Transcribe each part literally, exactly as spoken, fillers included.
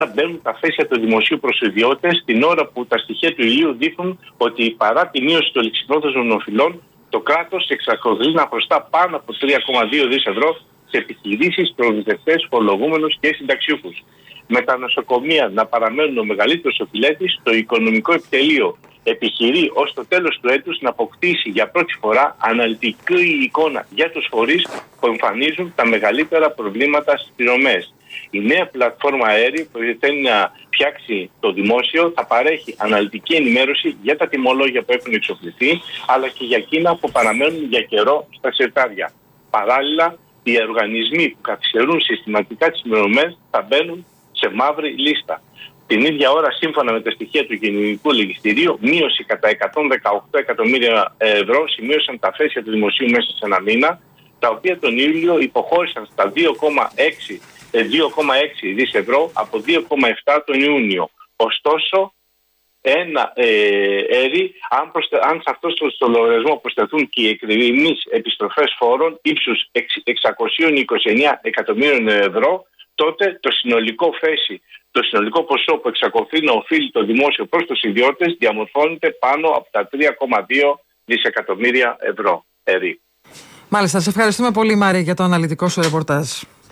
μπαίνουν τα θέσια του δημοσίου προς ιδιώτες την ώρα που τα στοιχεία του ηλίου δείχνουν ότι παρά τη μείωση των ληξιπρόθεσμων οφειλών, το κράτος εξακολουθεί να χρωστά πάνω από τρία κόμμα δύο δισεκατομμύρια ευρώ σε επιχειρήσεις, προμηθευτές, φορολογούμενους και συνταξιούχους. Με τα νοσοκομεία να παραμένουν ο μεγαλύτερος οφειλέτης, το οικονομικό επιτελείο επιχειρεί ως το τέλος του έτους να αποκτήσει για πρώτη φορά αναλυτική εικόνα για τους φορείς που εμφανίζουν τα μεγαλύτερα προβλήματα στις πληρωμές. Η νέα πλατφόρμα αέρη που θέλει να φτιάξει το δημόσιο θα παρέχει αναλυτική ενημέρωση για τα τιμολόγια που έχουν εξοφληθεί, αλλά και για εκείνα που παραμένουν για καιρό στα συρτάρια. Παράλληλα, οι οργανισμοί που καθυστερούν συστηματικά τις πληρωμές θα μπαίνουν σε μαύρη λίστα. Την ίδια ώρα, σύμφωνα με τα στοιχεία του Γενικού Λογιστηρίου, μείωση κατά εκατόν δεκαοκτώ εκατομμύρια ευρώ σημείωσαν τα θέσια του δημοσίου μέσα σε ένα μήνα, τα οποία τον Ιούλιο υποχώρησαν στα δύο κόμμα έξι δισεκατομμύρια ευρώ από δύο κόμμα επτά τον Ιούνιο. Ωστόσο, ένα ε, έρη, αν, προστε, αν σε αυτό το λογαριασμό προσθεθούν και οι εκκρεμείς επιστροφές φόρων ύψους εξακόσια είκοσι εννέα εκατομμύριων ευρώ, τότε το συνολικό φέση, το συνολικό ποσό που εξακολουθεί να οφείλει το δημόσιο προς τους ιδιώτες διαμορφώνεται πάνω από τα τρία κόμμα δύο δισεκατομμύρια ευρώ. Έρη. Μάλιστα, σε ευχαριστούμε πολύ, Μάρια, για το αναλυτικό σου ρεπορτάζ.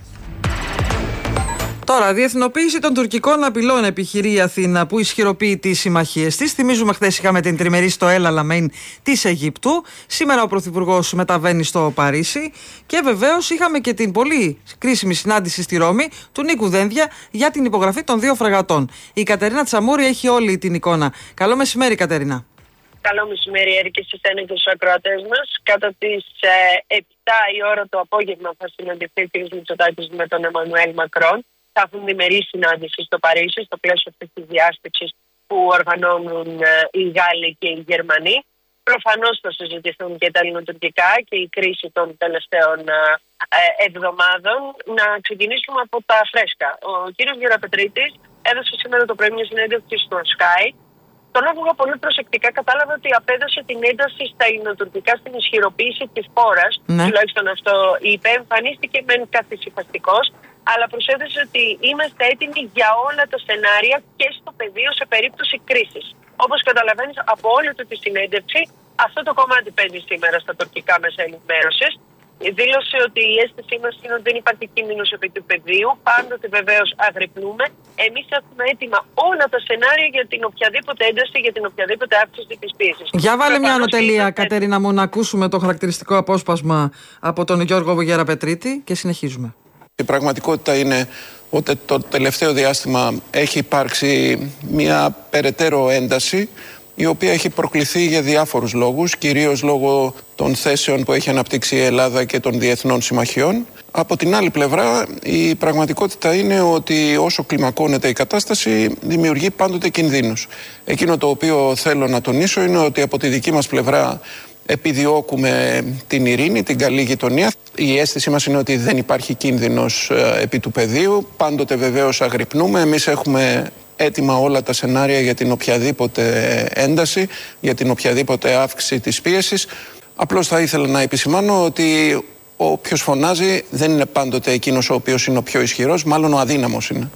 Τώρα, διεθνοποίηση των τουρκικών απειλών επιχειρεί η Αθήνα, που ισχυροποιεί τις συμμαχίες της. Θυμίζουμε, χθες είχαμε την τριμερή στο El Alamein της Αιγύπτου. Σήμερα ο Πρωθυπουργός μεταβαίνει στο Παρίσι. Και βεβαίως είχαμε και την πολύ κρίσιμη συνάντηση στη Ρώμη του Νίκου Δένδια για την υπογραφή των δύο φρεγατών. Η Κατερίνα Τσαμούρη έχει όλη την εικόνα. Καλό μεσημέρι, Κατερίνα. Καλό μεσημέρι, Έρη, και σε εσένα και στους ακροατές μας. Κατά τις ε, επτά η ώρα το απόγευμα θα συναντηθεί ο κ. Μητσοτάκης με τον Εμμανουέλ Μακρόν. Θα έχουν διμερή συνάντηση στο Παρίσι, στο πλαίσιο αυτής της διάσκεψης που οργανώνουν ε, οι Γάλλοι και οι Γερμανοί. Προφανώς θα συζητηθούν και τα ελληνοτουρκικά και η κρίση των τελευταίων ε, εβδομάδων. Να ξεκινήσουμε από τα φρέσκα. Ο κ. Γεραπετρίτης έδωσε σήμερα το πρωί μια συνέντευξη στο Sky. Τον άκουγα πολύ προσεκτικά, κατάλαβα ότι απέδωσε την ένταση στα ελληνοτουρκικά στην ισχυροποίηση της χώρας. Ναι. Τουλάχιστον αυτό είπε. Εμφανίστηκε μεν καθησυχαστικός, αλλά προσέθεσε ότι είμαστε έτοιμοι για όλα τα σενάρια και στο πεδίο σε περίπτωση κρίσης. Όπως καταλαβαίνεις από όλη του τη συνέντευξη, αυτό το κομμάτι παίζει σήμερα στα τουρκικά μέσα ενημέρωσης. Δήλωσε ότι η αίσθησή μας είναι ότι δεν υπάρχει κίνδυνος επί του πεδίου. Πάντοτε βεβαίως αγρυπνούμε. Εμείς έχουμε έτοιμα όλα τα σενάρια για την οποιαδήποτε ένταση, για την οποιαδήποτε αύξηση της πίεσης. Για βάλε μια ανωτελεία, είναι... Κατερίνα μου, να ακούσουμε το χαρακτηριστικό απόσπασμα από τον Γιώργο Γεραπετρίτη και συνεχίζουμε. Η πραγματικότητα είναι ότι το τελευταίο διάστημα έχει υπάρξει μια περαιτέρω ένταση, η οποία έχει προκληθεί για διάφορους λόγους, κυρίως λόγω των θέσεων που έχει αναπτύξει η Ελλάδα και των διεθνών συμμαχιών. Από την άλλη πλευρά, η πραγματικότητα είναι ότι όσο κλιμακώνεται η κατάσταση, δημιουργεί πάντοτε κινδύνους. Εκείνο το οποίο θέλω να τονίσω είναι ότι από τη δική μας πλευρά επιδιώκουμε την ειρήνη, την καλή γειτονία. Η αίσθηση μας είναι ότι δεν υπάρχει κίνδυνος ε, επί του πεδίου. Πάντοτε βεβαίως αγρυπνούμε. Εμείς έχουμε έτοιμα όλα τα σενάρια για την οποιαδήποτε ένταση, για την οποιαδήποτε αύξηση της πίεσης. Απλώς θα ήθελα να επισημάνω ότι όποιος φωνάζει δεν είναι πάντοτε εκείνος ο οποίος είναι ο πιο ισχυρός, μάλλον ο αδύναμος είναι.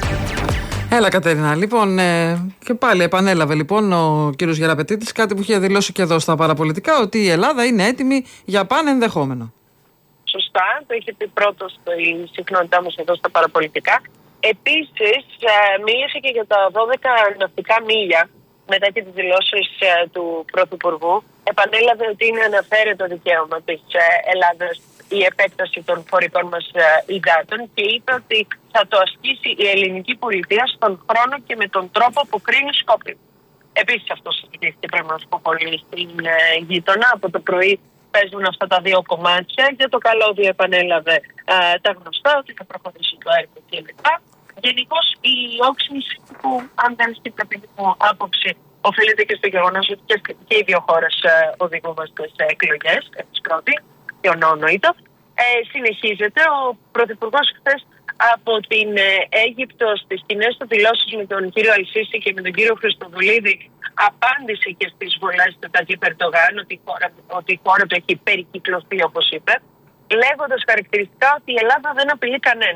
Έλα, Κατερίνα. Λοιπόν, ε, και πάλι επανέλαβε λοιπόν ο κύριος Γεραπετρίτης κάτι που είχε δηλώσει και εδώ στα παραπολιτικά, ότι η Ελλάδα είναι έτοιμη για πάνε ενδεχόμενο. Σωστά, το είχε πει πρώτο η συχνότητά μας εδώ στα παραπολιτικά. Επίσης, ε, μίλησε και για τα δώδεκα ναυτικά μίλια μετά και τις δηλώσεις ε, του Πρωθυπουργού. Επανέλαβε ότι είναι αναφέρετο δικαίωμα της ε, Ελλάδας η επέκταση των φορικών μας ε, υδάτων και είπε ότι θα το ασκήσει η ελληνική πολιτεία στον χρόνο και με τον τρόπο που κρίνει σκόπιμο. Επίσης, αυτό συζητήθηκε, πρέπει να σου πω, πολύ στην ε, γείτονα. Από το πρωί παίζουν αυτά τα δύο κομμάτια. Για το καλώδιο επανέλαβε ε, τα γνωστά, ότι θα προχωρήσει το έργο κλπ. Γενικώς η όξυνση που, αν δεν στην ταπεινή μου άποψη, οφείλεται και στο γεγονός ότι και, και οι δύο χώρες ε, οδηγούμαστε σε εκλογές, της πρώτη, και ο νόνοητο. Ε, συνεχίζεται. Ο Πρωθυπουργός χθες από την ε, Αίγυπτο στις κοινές του δηλώσεις με τον κύριο Αλσίση και με τον κύριο Χριστοδουλίδη απάντησε και στις βολές του Ταγί Ερντογάν ότι, ότι η χώρα του έχει περικυκλωθεί, όπως είπε, λέγοντας χαρακτηριστικά ότι η Ελλάδα δεν απειλεί κανέναν.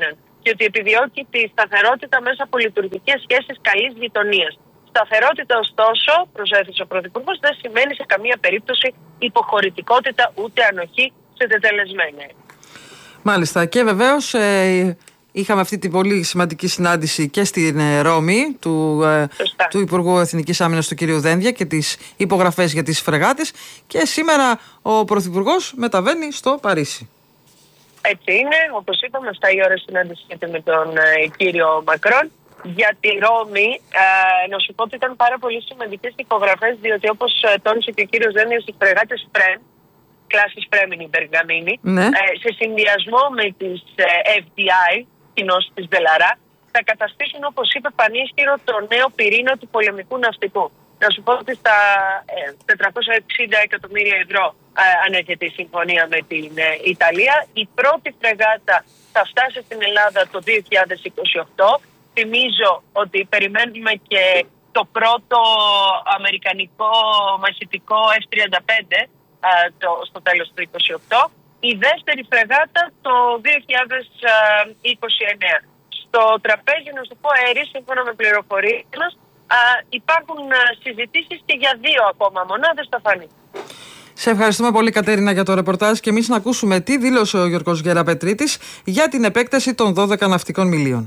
και ότι επιδιώκει τη σταθερότητα μέσα από λειτουργικές σχέσεις καλής γειτονίας. Σταθερότητα, ωστόσο, προσέθεσε ο Πρωθυπουργός, δεν σημαίνει σε καμία περίπτωση υποχωρητικότητα ούτε ανοχή σε τετελεσμένα. Μάλιστα. Και βεβαίως ε, είχαμε αυτή την πολύ σημαντική συνάντηση και στην ε, Ρώμη του, ε, του Υπουργού Εθνικής Άμυνας του κ. Δένδια και τις υπογραφές για τις φρεγάτες. Και σήμερα ο Πρωθυπουργός μεταβαίνει στο Παρίσι. Έτσι είναι, όπως είπαμε, επτά η ώρα συνάντηση με τον ε, κύριο Μακρόν. Για τη Ρώμη, ε, να σου πω ότι ήταν πάρα πολύ σημαντικές υπογραφές, διότι όπως ε, τόνισε και ο κύριος Δένδιος, οι φρεγάτες Φρεν, κλάσης Φρέμινη Μπεργαμίνη, ναι. ε, σε συνδυασμό με τις ε, εφ ντι άι, κοινώσεις της Δελαρά, θα καταστήσουν, όπως είπε, πανίσχυρο το νέο πυρήνα του πολεμικού ναυτικού. Να σου πω ότι στα ε, τετρακόσια εξήντα εκατομμύρια ευρώ ε, ανέρχεται η συμφωνία με την ε, Ιταλία. Η πρώτη φρεγάτα θα φτάσει στην Ελλάδα το δύο χιλιάδες είκοσι οκτώ. Θυμίζω ότι περιμένουμε και το πρώτο αμερικανικό μαχητικό εφ τριάντα πέντε α, το, στο τέλος του είκοσι οκτώ. Η δεύτερη φρεγάτα το δύο χιλιάδες είκοσι εννέα. Στο τραπέζι, να σου πω, αερί, σύμφωνα με πληροφορίες μας, α, υπάρχουν α, συζητήσεις και για δύο ακόμα μονάδες θα φανεί. Σε ευχαριστούμε πολύ, Κατέρινα, για το ρεπορτάζ, και εμείς να ακούσουμε τι δήλωσε ο Γιώργος Γεραπετρίτης για την επέκταση των δώδεκα ναυτικών μιλίων.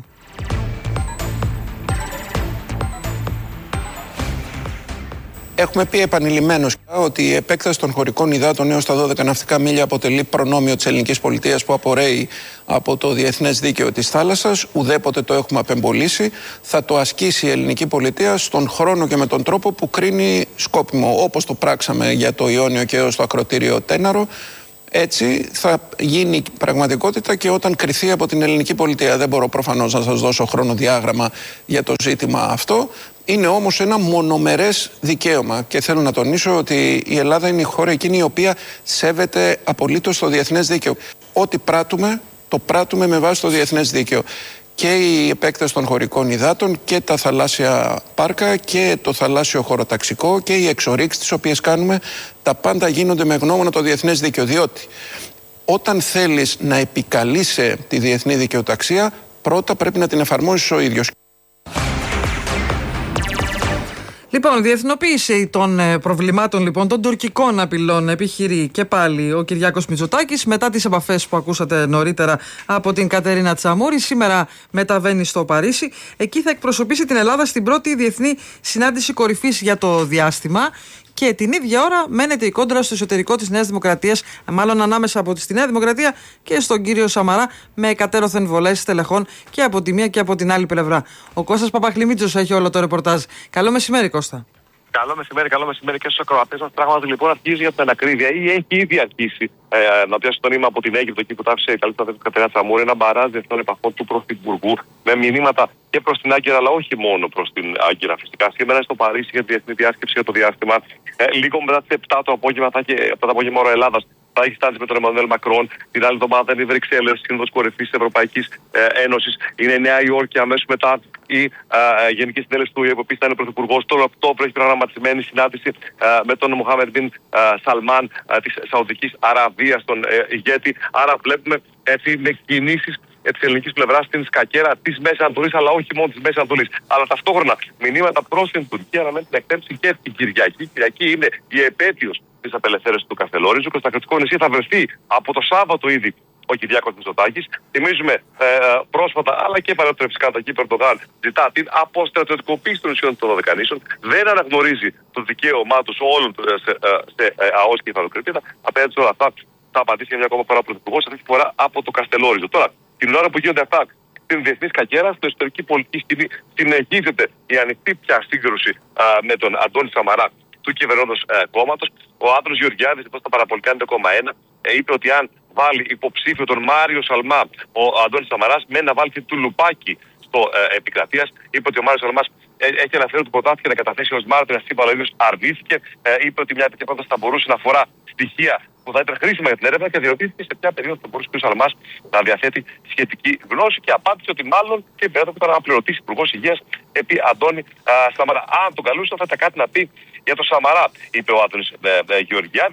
Έχουμε πει επανειλημμένως ότι η επέκταση των χωρικών υδάτων έως τα δώδεκα ναυτικά μίλια αποτελεί προνόμιο της ελληνικής πολιτείας που απορρέει από το διεθνές δίκαιο της θάλασσας. Ουδέποτε το έχουμε απεμπολίσει. Θα το ασκήσει η ελληνική πολιτεία στον χρόνο και με τον τρόπο που κρίνει σκόπιμο. Όπως το πράξαμε για το Ιόνιο και έως το ακροτήριο Τέναρο. Έτσι θα γίνει πραγματικότητα και όταν κριθεί από την ελληνική πολιτεία. Δεν μπορώ προφανώς να σας δώσω χρονοδιάγραμμα για το ζήτημα αυτό. Είναι όμως ένα μονομερές δικαίωμα και θέλω να τονίσω ότι η Ελλάδα είναι η χώρα εκείνη η οποία σέβεται απολύτως το διεθνές δίκαιο. Ό,τι πράττουμε, το πράττουμε με βάση το διεθνές δίκαιο. Και η επέκταση των χωρικών υδάτων και τα θαλάσσια πάρκα και το θαλάσσιο χωροταξικό και οι εξορίξεις τις οποίες κάνουμε, τα πάντα γίνονται με γνώμονα το διεθνές δίκαιο. Διότι όταν θέλεις να επικαλείσαι τη διεθνή δικαιοταξία, πρώτα πρέπει να την εφαρμόσεις ο ίδιος. Λοιπόν, διεθνοποίηση των προβλημάτων λοιπόν των τουρκικών απειλών επιχειρεί και πάλι ο Κυριάκος Μητσοτάκης μετά τις επαφές που ακούσατε νωρίτερα από την Κατερίνα Τσαμούρη. Σήμερα μεταβαίνει στο Παρίσι. Εκεί θα εκπροσωπήσει την Ελλάδα στην πρώτη διεθνή συνάντηση κορυφής για το διάστημα. Και την ίδια ώρα μένεται η κόντρα στο εσωτερικό της Νέας Δημοκρατίας, μάλλον ανάμεσα από τη Νέα Δημοκρατία και στον κύριο Σαμαρά, με εκατέρωθεν βολές στελεχών και από τη μία και από την άλλη πλευρά. Ο Κώστας Παπαχλημίτσος έχει όλο το ρεπορτάζ. Καλό μεσημέρι, Κώστα. Καλό μεσημέρι, καλό μεσημέρι και στους ακροατές μας. Πράγματι λοιπόν αρχίζει για την ανακρίβεια ή έχει ήδη αρχίσει ε, να πιάσει το νήμα από την Αίγυπτο, εκεί που τα άφησε η καλή του Κατερίνα Τσαμούρη, ένα μπαράζ διεθνών επαφών του Πρωθυπουργού με μηνύματα και προς την Άγκυρα, αλλά όχι μόνο προς την Άγκυρα. Φυσικά σήμερα στο Παρίσι για τη διεθνή διάσκεψη για το διάστημα. Ε, λίγο μετά τις επτά το απόγευμα, θα έχει επτά το απόγευμα ώρα Ελλάδας. Θα έχει στάνει με τον Εμμανουέλ Μακρόν. Την άλλη εβδομάδα είναι η Βρυξέλλες, σύνοδος κορυφής της Ευρωπαϊκής ε, Ένωσης. Είναι η Νέα Υόρκη αμέσως μετά η ε, Γενική Συνέλευση του ΟΗΕ, που επίσης θα είναι πρωθυπουργός. Τώρα αυτό έχει προγραμματισμένη συνάντηση ε, με τον Μοχάμεντ Μπιν ε, Σαλμάν ε, της Σαουδικής Αραβίας, τον ε, ηγέτη. Άρα βλέπουμε έτσι με κινήσεις τη ελληνική πλευρά στην σκακέρα τη Μέσης Ανατολής, αλλά όχι μόνο τη Μέσης Ανατολής. Αλλά ταυτόχρονα μηνύματα προς την Τουρκία αναμένει την εκτέλεση και την Κυριακή. Η Κυριακή είναι η επέτειος της απελευθέρωσης του Καστελόριζου και στο Κρητικό νησί θα βρεθεί από το Σάββατο ήδη ο Κυριάκος Μητσοτάκης. Θυμίζουμε ε, πρόσφατα, αλλά και παλαιότερα φυσικά, το Κύπρο Ερντογάν ζητά την αποστρατιωτικοποίηση των νησιών των Δωδεκανήσων. Δεν αναγνωρίζει το δικαίωμά του όλων σε, σε, σε ΑΟΣ και υφαλοκρηπίδα. Απέναντι σε όλα αυτά θα απαντήσει για μια ακόμα φορά ο Πρωθυπουργός, αυτή τη φορά από το Καστελόριζο. Τώρα, την ώρα που γίνονται αυτά στην διεθνή σκακέρα, στην εσωτερική πολιτική σκηνή συνεχίζεται η ανοιχτή πια σύγκρουση α, με τον Αντώνη Σαμαρά του κυβερνώντος κόμματος. Ο Άδωνης Γεωργιάδης, εδώ στα παραπολιτικά εννιά κόμμα ένα, ε, είπε ότι αν βάλει υποψήφιο τον Μάριο Σαλμά ο Αντώνης Σαμαράς, με να βάλει και του Λουπάκη στο ε, επικρατείας, είπε ότι ο Μάριος Σαλμάς ε, έχει αναφέρει ότι προτάθηκε να καταθέσει ως μάρτυρας, σύμβαλο, ο ίδιος αρνήθηκε. Ε, είπε ότι μια τέτοια πρόταση θα μπορούσε να αφορά στοιχεία που θα ήταν χρήσιμα για την έρευνα και διερωτήθηκε σε ποια περίοδο θα μπορούσε ο κ. Σαλμάς να διαθέτει σχετική γνώση και απάντησε ότι μάλλον και η περίοδο που ήταν αναπληρωτής υπουργός υγείας επί Αντώνη α, Σαμαρά. Αν τον καλούσαν θα ήταν κάτι να πει για τον Σαμαρά, είπε ο Άδωνης ε, ε, Γεωργιάδης.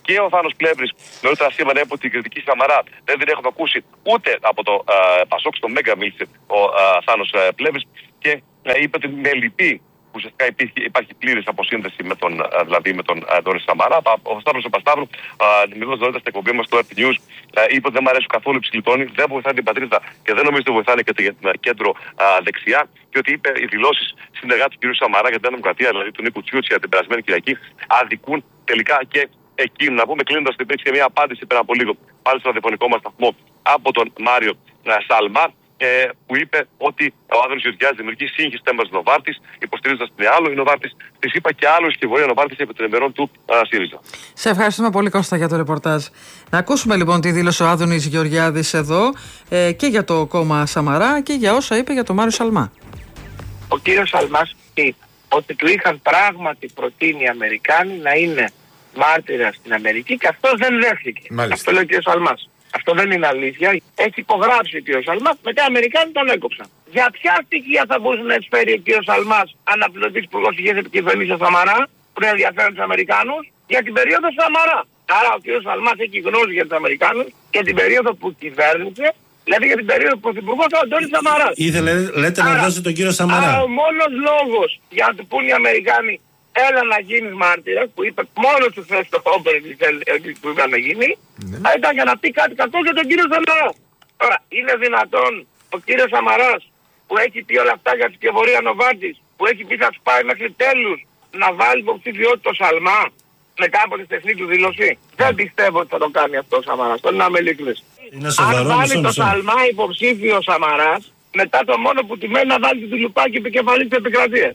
Και ο Θάνος Πλεύρης νωρίτερα σήμανε από την κριτική Σαμαρά. Δεν την έχουμε ακούσει ούτε από το ε, Πασόκ, στο Μέγκα μίλησε ο ε, Θάνος ε, Πλεύρης και ε, είπε ότι με λυπεί που ουσιαστικά υπάρχει πλήρης αποσύνδεση με τον, ε, δηλαδή με τον Αντώνη Σαμαρά. Ο Σταύρος Παπασταύρου, ε, μιλώντας νωρίτερα στην εκπομπή μας στο Earth News, ε, είπε ότι δεν μου αρέσει καθόλου η ψηλιτόνη, δεν βοηθάει την πατρίδα και δεν νομίζω ότι βοηθάνε και την κέντρο ε, δεξιά. Και ότι είπε οι δηλώσεις συνεργάτη του κ. Σαμαρά για την Δημοκρατία, δηλαδή του Νίκου Τσιούτσια την περασμένη Κυριακή, αδικούν τελικά και εκείνο. Να πούμε κλείνοντας ότι υπήρξε μια απάντηση πριν από λίγο πάλι στο ραδιοφωνικό μας σταθμό από τον Μάριο Σαλμά, ε, που είπε ότι ο Άδωνης Γεωργιάδης δημιουργεί σύγχυση στο έμβαση Νοβάρτης, υποστηρίζοντας την άλλο. Η Νοβάρτης της είπα και άλλο σκευωρία Νοβάρτης επί των ημερών του α, ΣΥΡΙΖΑ. Σε ευχαριστούμε πολύ, Κώστα, για το ρεπορτάζ. Να ακούσουμε λοιπόν τι δήλωσε ο Άδωνης Γεωργιάδης εδώ ε, και για το κόμμα Σαμαρά και για όσα είπε για τον Μάριο Σαλμά. Ο κύριος Σαλμάς είπε ότι του είχαν πράγματι προτείνει οι Αμερικάνοι να είναι μάρτυρα στην Αμερική και αυτό δεν δέχθηκε. Μάλιστα. Αυτό λέει ο κ. Σαλμάς. Αυτό δεν είναι αλήθεια. Έχει υπογράψει ο κ. Σαλμάς, μετά οι Αμερικάνοι τον έκοψαν. Για ποια στοιχεία θα μπορούσε να εισφέρει ο κ. Σαλμάς, αναπληρωτής υπουργός υγείας επικεφαλής Σαμαρά, που είναι ενδιαφέρον τους Αμερικάνους, για την περίοδο Σαμαρά. Άρα ο κ. Σαλμάς έχει γνώση για τους Αμερικάνους και την περίοδο που κυβέρνησε, δηλαδή για την περίοδο που πρωθυπουργός ο Αντώνης Σαμαράς. Ήθελε, λέτε, άρα, να δώσει τον κύριο Σαμαρά. Άρα ο μόνος λόγος για να του πούν οι Αμερικάνοι έλα να γίνεις μάρτυρας, που είπε μόνο του θες το όπερ που είπε να γίνει, ναι, θα ήταν για να πει κάτι κακό για τον κύριο Σαμαρά. Τώρα, είναι δυνατόν ο κύριος Σαμαράς που έχει πει όλα αυτά για τη σκευωρία Νοβάρτης, που έχει πει θα σπάει μέχρι τέλους, να βάλει υποψηφιότητα το Σαλμά μετά από τη στεθνή του δήλωση? Δεν πιστεύω ότι θα το κάνει αυτό ο Σαμαράς. Θέλω να είμαι ειλικρινής. Αν βάλει το Σαλμά υποψήφιο Σαμαράς, μετά το μόνο που τη μένει να βάλει τη Δουλουπάκη επικεφαλής της επικρατείας.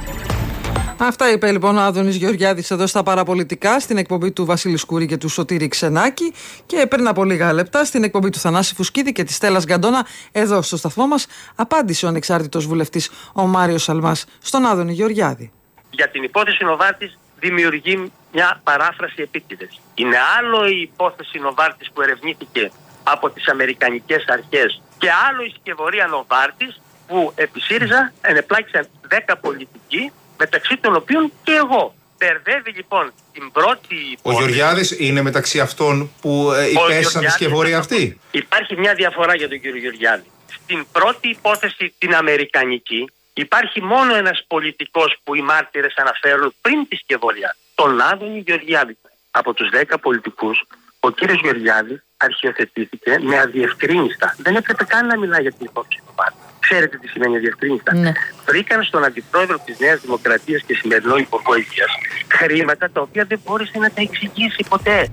Αυτά είπε λοιπόν ο Άδωνης Γεωργιάδης εδώ στα Παραπολιτικά, στην εκπομπή του Βασίλη Σκούρη και του Σωτήρη Ξενάκη, και πριν από λίγα λεπτά στην εκπομπή του Θανάση Φουσκίδη και της Στέλλας Γκαντώνα εδώ στο σταθμό μας απάντησε ο ανεξάρτητος βουλευτής ο Μάριος Σαλμάς στον Άδωνη Γεωργιάδη. Για την υπόθεση Νοβάρτης δημιουργεί μια παράφραση επίτηδες. Είναι άλλο η υπόθεση Νοβάρτης που ερευνήθηκε από τις Αμερικανικές αρχές και άλλο η σκευωρία Νοβάρτης που επί ΣΥΡΙΖΑ ενεπλάκησαν δέκα πολιτικοί, μεταξύ των οποίων και εγώ. Μπερδεύει λοιπόν την πρώτη υπόθεση. Ο Γεωργιάδης είναι μεταξύ αυτών που ε, υπέστησαν τη σκευωρία αυτή. Υπάρχει μια διαφορά για τον κύριο Γεωργιάδη. Στην πρώτη υπόθεση, την αμερικανική, υπάρχει μόνο ένας πολιτικός που οι μάρτυρες αναφέρουν πριν τη σκευωρία, τον Άδωνη Γεωργιάδη. Από τους δέκα πολιτικούς, ο κύριος Γεωργιάδης αρχιοθετήθηκε με αδιευκρίνιστα. Δεν έπρεπε καν να μιλάει για την υπόθεση του Νοβάρτη. Ξέρετε τι σημαίνει αδιευκρίνιστα? Ναι. Βρήκαν στον αντιπρόεδρο της Νέας Δημοκρατίας και σημερινό Υπουργό Υγείας χρήματα τα οποία δεν μπόρεσε να τα εξηγήσει ποτέ.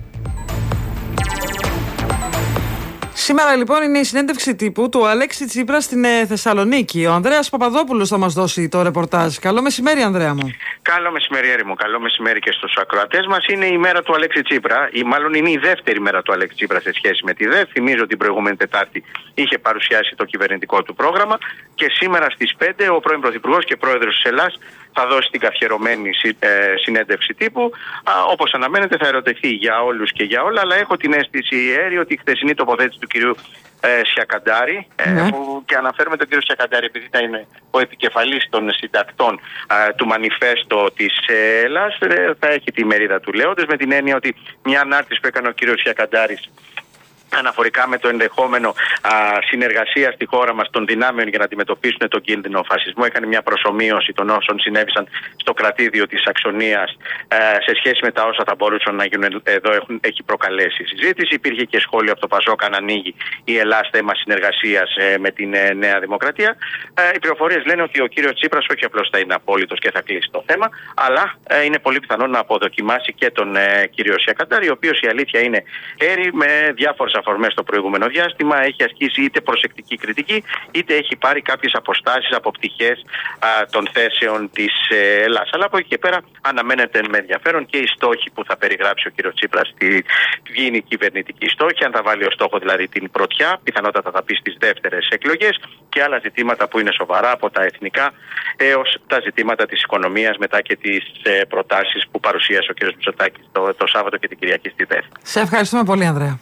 Σήμερα λοιπόν είναι η συνέντευξη τύπου του Αλέξη Τσίπρα στην ε, Θεσσαλονίκη. Ο Ανδρέας Παπαδόπουλος θα μας δώσει το ρεπορτάζ. Καλό μεσημέρι, Ανδρέα μου. Καλό μεσημέρι, Έρη μου. Καλό μεσημέρι και στους ακροατές μας. Είναι η μέρα του Αλέξη Τσίπρα, ή μάλλον είναι η δεύτερη μέρα του Αλέξη Τσίπρα σε σχέση με τη ΔΕΘ. Θυμίζω ότι την προηγούμενη Τετάρτη είχε παρουσιάσει το κυβερνητικό του πρόγραμμα και σήμερα στις πέντε ο πρώην Πρωθυπουργός και Πρόεδρος της Ελλάδας θα δώσει την καθιερωμένη ε, συνέντευξη τύπου. Α, όπως αναμένεται θα ερωτηθεί για όλους και για όλα, αλλά έχω την αίσθηση, Έρη, ότι η χθεσινή τοποθέτηση του κυρίου ε, Σιακαντάρη, ε, ναι. που, και αναφέρουμε τον κύριο Σιακαντάρη επειδή θα είναι ο επικεφαλής των συντακτών ε, του μανιφέστο της ε, Ελλάς, ε, θα έχει τη μερίδα του λέοντος, με την έννοια ότι μια ανάρτηση που έκανε ο κύριος Σιακαντάρης αναφορικά με το ενδεχόμενο α, συνεργασία στη χώρα μας των δυνάμεων για να αντιμετωπίσουν τον κίνδυνο φασισμού. Έκανε μια προσομοίωση των όσων συνέβησαν στο κρατήδιο της Σαξονίας ε, σε σχέση με τα όσα θα μπορούσαν να γίνουν εδώ. Έχουν, έχει προκαλέσει συζήτηση. Υπήρχε και σχόλιο από το Πασόκ αν ανοίγει η Ελλάδα θέμα συνεργασίας ε, με την ε, Νέα Δημοκρατία. Ε, οι πληροφορίες λένε ότι ο κύριος Τσίπρας όχι απλώς θα είναι απόλυτος και θα κλείσει το θέμα, αλλά ε, είναι πολύ πιθανό να αποδοκιμάσει και τον ε, κύριο Σιακαντάρη, ο οποίος η αλήθεια είναι έρη με διάφορες αφορμές στο προηγούμενο διάστημα, έχει ασκήσει είτε προσεκτική κριτική, είτε έχει πάρει κάποιες αποστάσεις από πτυχές α, των θέσεων της ε, Ελλάδας. Αλλά από εκεί και πέρα αναμένεται με ενδιαφέρον και οι στόχοι που θα περιγράψει ο κ. Τσίπρας, τη γίνει κυβερνητική στόχη, αν θα βάλει ως στόχο δηλαδή την πρωτιά, πιθανότατα θα πει στις δεύτερες εκλογές, και άλλα ζητήματα που είναι σοβαρά, από τα εθνικά έως τα ζητήματα της οικονομίας, μετά και τις ε, προτάσεις που παρουσίασε ο κ. Μητσοτάκης το, το Σάββατο και την Κυριακή στη ΔΕΘ. Σε ευχαριστούμε πολύ, Ανδρέα.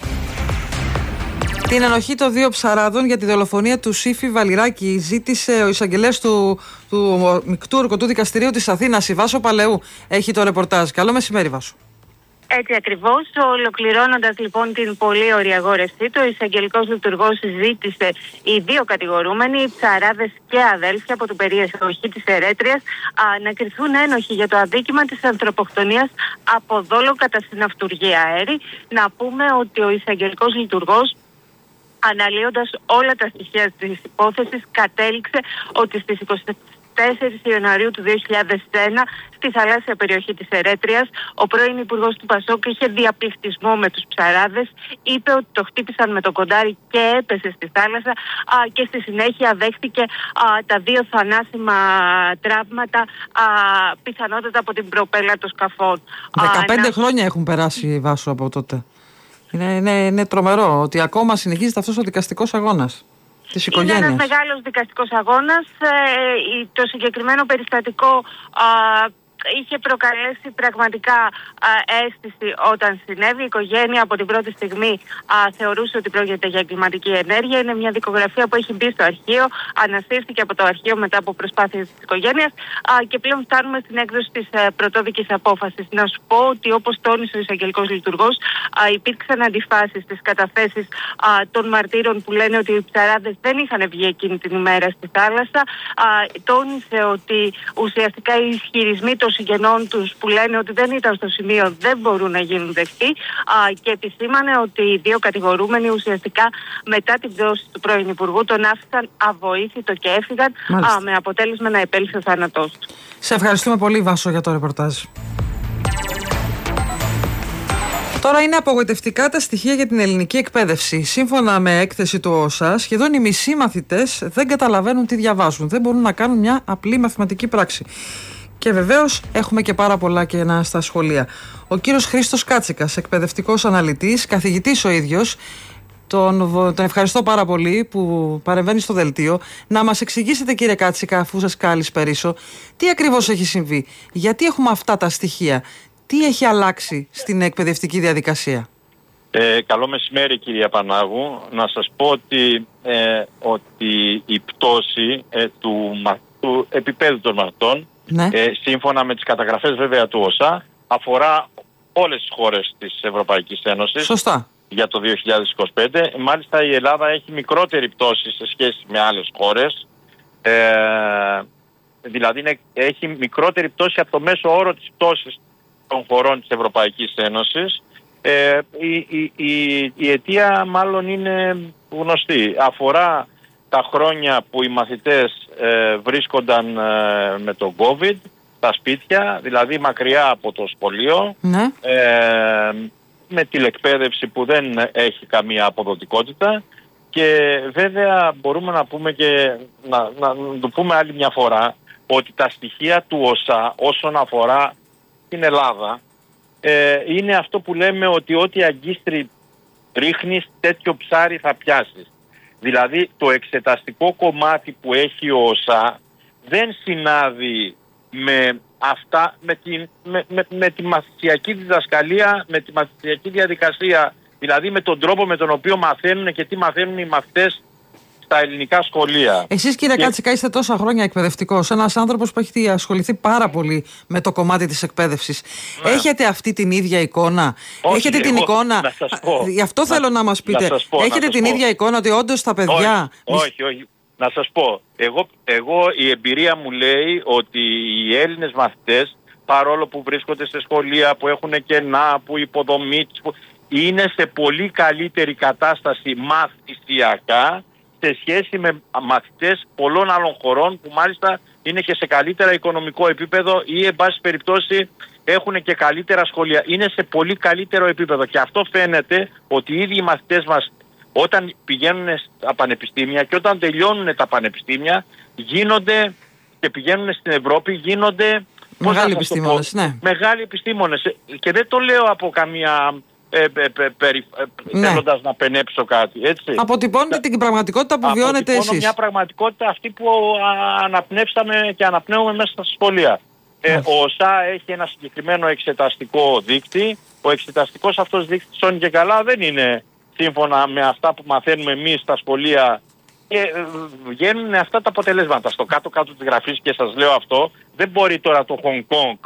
Την ενοχή των δύο ψαράδων για τη δολοφονία του Σύφη Βαλιράκη ζήτησε ο εισαγγελέας του, του Μεικτού Ορκωτού Δικαστηρίου της Αθήνας, η Βάσο Παλαιού. Έχει το ρεπορτάζ. Καλό μεσημέρι, Βάσο. Έτσι ακριβώς. Ολοκληρώνοντας λοιπόν την πολύ ωραία αγόρευσή του, ο εισαγγελικός λειτουργός ζήτησε οι δύο κατηγορούμενοι, ψαράδες και αδέλφια από την περιοχή της Ερέτριας, να κριθούν ένοχοι για το αδίκημα της ανθρωποκτονίας από δόλο κατά συναυτουργία αέρη. Να πούμε ότι ο εισαγγελικός λειτουργός, αναλύοντας όλα τα στοιχεία της υπόθεσης, κατέληξε ότι στις είκοσι τέσσερις Ιανουαρίου του δύο χιλιάδες ένα στη θαλάσσια περιοχή της Ερέτριας ο πρώην Υπουργός του Πασόκ είχε διαπληκτισμό με τους ψαράδες, είπε ότι το χτύπησαν με το κοντάρι και έπεσε στη θάλασσα α, και στη συνέχεια δέχτηκε α, τα δύο θανάσιμα τραύματα, α, πιθανότατα από την προπέλα των σκαφών. δεκαπέντε χρόνια έχουν περάσει, Βάσο, από τότε. Είναι, είναι, είναι τρομερό ότι ακόμα συνεχίζεται αυτός ο δικαστικός αγώνας της οικογένειας. Είναι ένας μεγάλος δικαστικός αγώνας. Ε, το συγκεκριμένο περιστατικό α, είχε προκαλέσει πραγματικά α, αίσθηση όταν συνέβη. Η οικογένεια από την πρώτη στιγμή α, θεωρούσε ότι πρόκειται για εγκληματική ενέργεια. Είναι μια δικογραφία που έχει μπει στο αρχείο, ανασύρθηκε από το αρχείο μετά από προσπάθειες της οικογένειας α, και πλέον φτάνουμε στην έκδοση της ε, πρωτόδικης απόφασης. Να σου πω ότι, όπως τόνισε ο εισαγγελικός λειτουργός, α, υπήρξαν αντιφάσεις στις καταθέσεις α, των μαρτύρων που λένε ότι οι ψαράδες δεν είχαν βγει εκείνη την ημέρα στη θάλασσα. Α, τόνισε ότι ουσιαστικά οι ισχυρισμοί των συγγενών τους που λένε ότι δεν ήταν στο σημείο δεν μπορούν να γίνουν δεκτοί, α, και επισήμανε ότι οι δύο κατηγορούμενοι ουσιαστικά μετά την πτώση του πρώην Υπουργού τον άφησαν αβοήθητο και έφυγαν, α, με αποτέλεσμα να επέλθει ο θάνατός του. Σε ευχαριστούμε πολύ, Βάσο, για το ρεπορτάζ. Τώρα είναι απογοητευτικά τα στοιχεία για την ελληνική εκπαίδευση. Σύμφωνα με έκθεση του ΟΣΑ, σχεδόν οι μισοί μαθητές δεν καταλαβαίνουν τι διαβάζουν. Δεν μπορούν να κάνουν μια απλή μαθηματική πράξη. Και βεβαίως έχουμε και πάρα πολλά κενά στα σχολεία. Ο κύριος Χρήστος Κάτσικας, εκπαιδευτικός αναλυτής, καθηγητής ο ίδιος, τον, τον ευχαριστώ πάρα πολύ που παρεμβαίνει στο δελτίο. Να μας εξηγήσετε, κύριε Κάτσικα, αφού σας καλησπερίσω, τι ακριβώς έχει συμβεί, γιατί έχουμε αυτά τα στοιχεία, τι έχει αλλάξει στην εκπαιδευτική διαδικασία. Ε, καλό μεσημέρι, κυρία Πανάγου. Να σας πω ότι, ε, ότι η πτώση ε, του, του επίπεδου των μαθητών, ναι. ε, σύμφωνα με τις καταγραφές βέβαια του ΟΣΑ, αφορά όλες τις χώρες της Ευρωπαϊκής Ένωσης. Σωστά. Για το δύο χιλιάδες είκοσι πέντε. Μάλιστα η Ελλάδα έχει μικρότερη πτώση σε σχέση με άλλες χώρες. Ε, δηλαδή είναι, έχει μικρότερη πτώση από το μέσο όρο της πτώσης των χωρών της Ευρωπαϊκής Ένωσης. Ε, η, η, η, η αιτία μάλλον είναι γνωστή. Αφορά τα χρόνια που οι μαθητές ε, βρίσκονταν ε, με το COVID στα σπίτια, δηλαδή μακριά από το σχολείο, ναι. ε, με τηλεκπαίδευση που δεν έχει καμία αποδοτικότητα, και βέβαια μπορούμε να πούμε και να, να, να το πούμε άλλη μια φορά ότι τα στοιχεία του ΟΣΑ όσον αφορά την Ελλάδα ε, είναι αυτό που λέμε ότι ό,τι αγκίστρι ρίχνεις τέτοιο ψάρι θα πιάσεις. Δηλαδή το εξεταστικό κομμάτι που έχει ο ΟΣΑ δεν συνάδει με αυτά, με, την, με, με, με τη μαθησιακή διδασκαλία, με τη μαθησιακή διαδικασία, δηλαδή με τον τρόπο με τον οποίο μαθαίνουν και τι μαθαίνουν οι μαθητές στα ελληνικά σχολεία. Εσείς, κύριε και... Κάτσικα, είστε τόσα χρόνια εκπαιδευτικός, ένας άνθρωπος που έχει ασχοληθεί πάρα πολύ με το κομμάτι της εκπαίδευσης. Ναι. Έχετε αυτή την ίδια εικόνα? Όχι, έχετε την εγώ, εικόνα? Να σας πω. Γι' αυτό να, θέλω να μας πείτε. Να πω, έχετε να την πω. ίδια εικόνα ότι όντως τα παιδιά... Όχι, όχι, όχι. Να σας πω. Εγώ, εγώ η εμπειρία μου λέει ότι οι Έλληνες μαθητές, παρόλο που βρίσκονται σε σχολεία που έχουν κενά, που υποδομή, που είναι σε πολύ καλύτερη κατάσταση μαθησιακά σε σχέση με μαθητές πολλών άλλων χωρών που μάλιστα είναι και σε καλύτερα οικονομικό επίπεδο ή εν πάση περιπτώσει έχουν και καλύτερα σχολεία. Είναι σε πολύ καλύτερο επίπεδο και αυτό φαίνεται ότι οι ίδιοι οι μαθητές μας όταν πηγαίνουν στα πανεπιστήμια και όταν τελειώνουν τα πανεπιστήμια γίνονται και πηγαίνουν στην Ευρώπη, γίνονται μεγάλοι επιστήμονες, ναι. Μεγάλοι επιστήμονες. Και δεν το λέω από καμία... Ε, ε, ε, περι, ε, ναι. θέλοντας να πενέψω κάτι, έτσι. Αποτυπώνετε την πραγματικότητα που βιώνετε εσείς. Αποτυπώνω μια πραγματικότητα αυτή που α, αναπνεύσαμε και αναπνέουμε μέσα στα σχολεία. Ε, ο ΟΣΑ έχει ένα συγκεκριμένο εξεταστικό δείκτη. Ο εξεταστικός αυτός δείκτης όνει και καλά δεν είναι σύμφωνα με αυτά που μαθαίνουμε εμείς στα σχολεία και ε, βγαίνουν αυτά τα αποτελέσματα. Στο κάτω-κάτω της γραφής, και σας λέω αυτό, δεν μπορεί τώρα το Hong Kong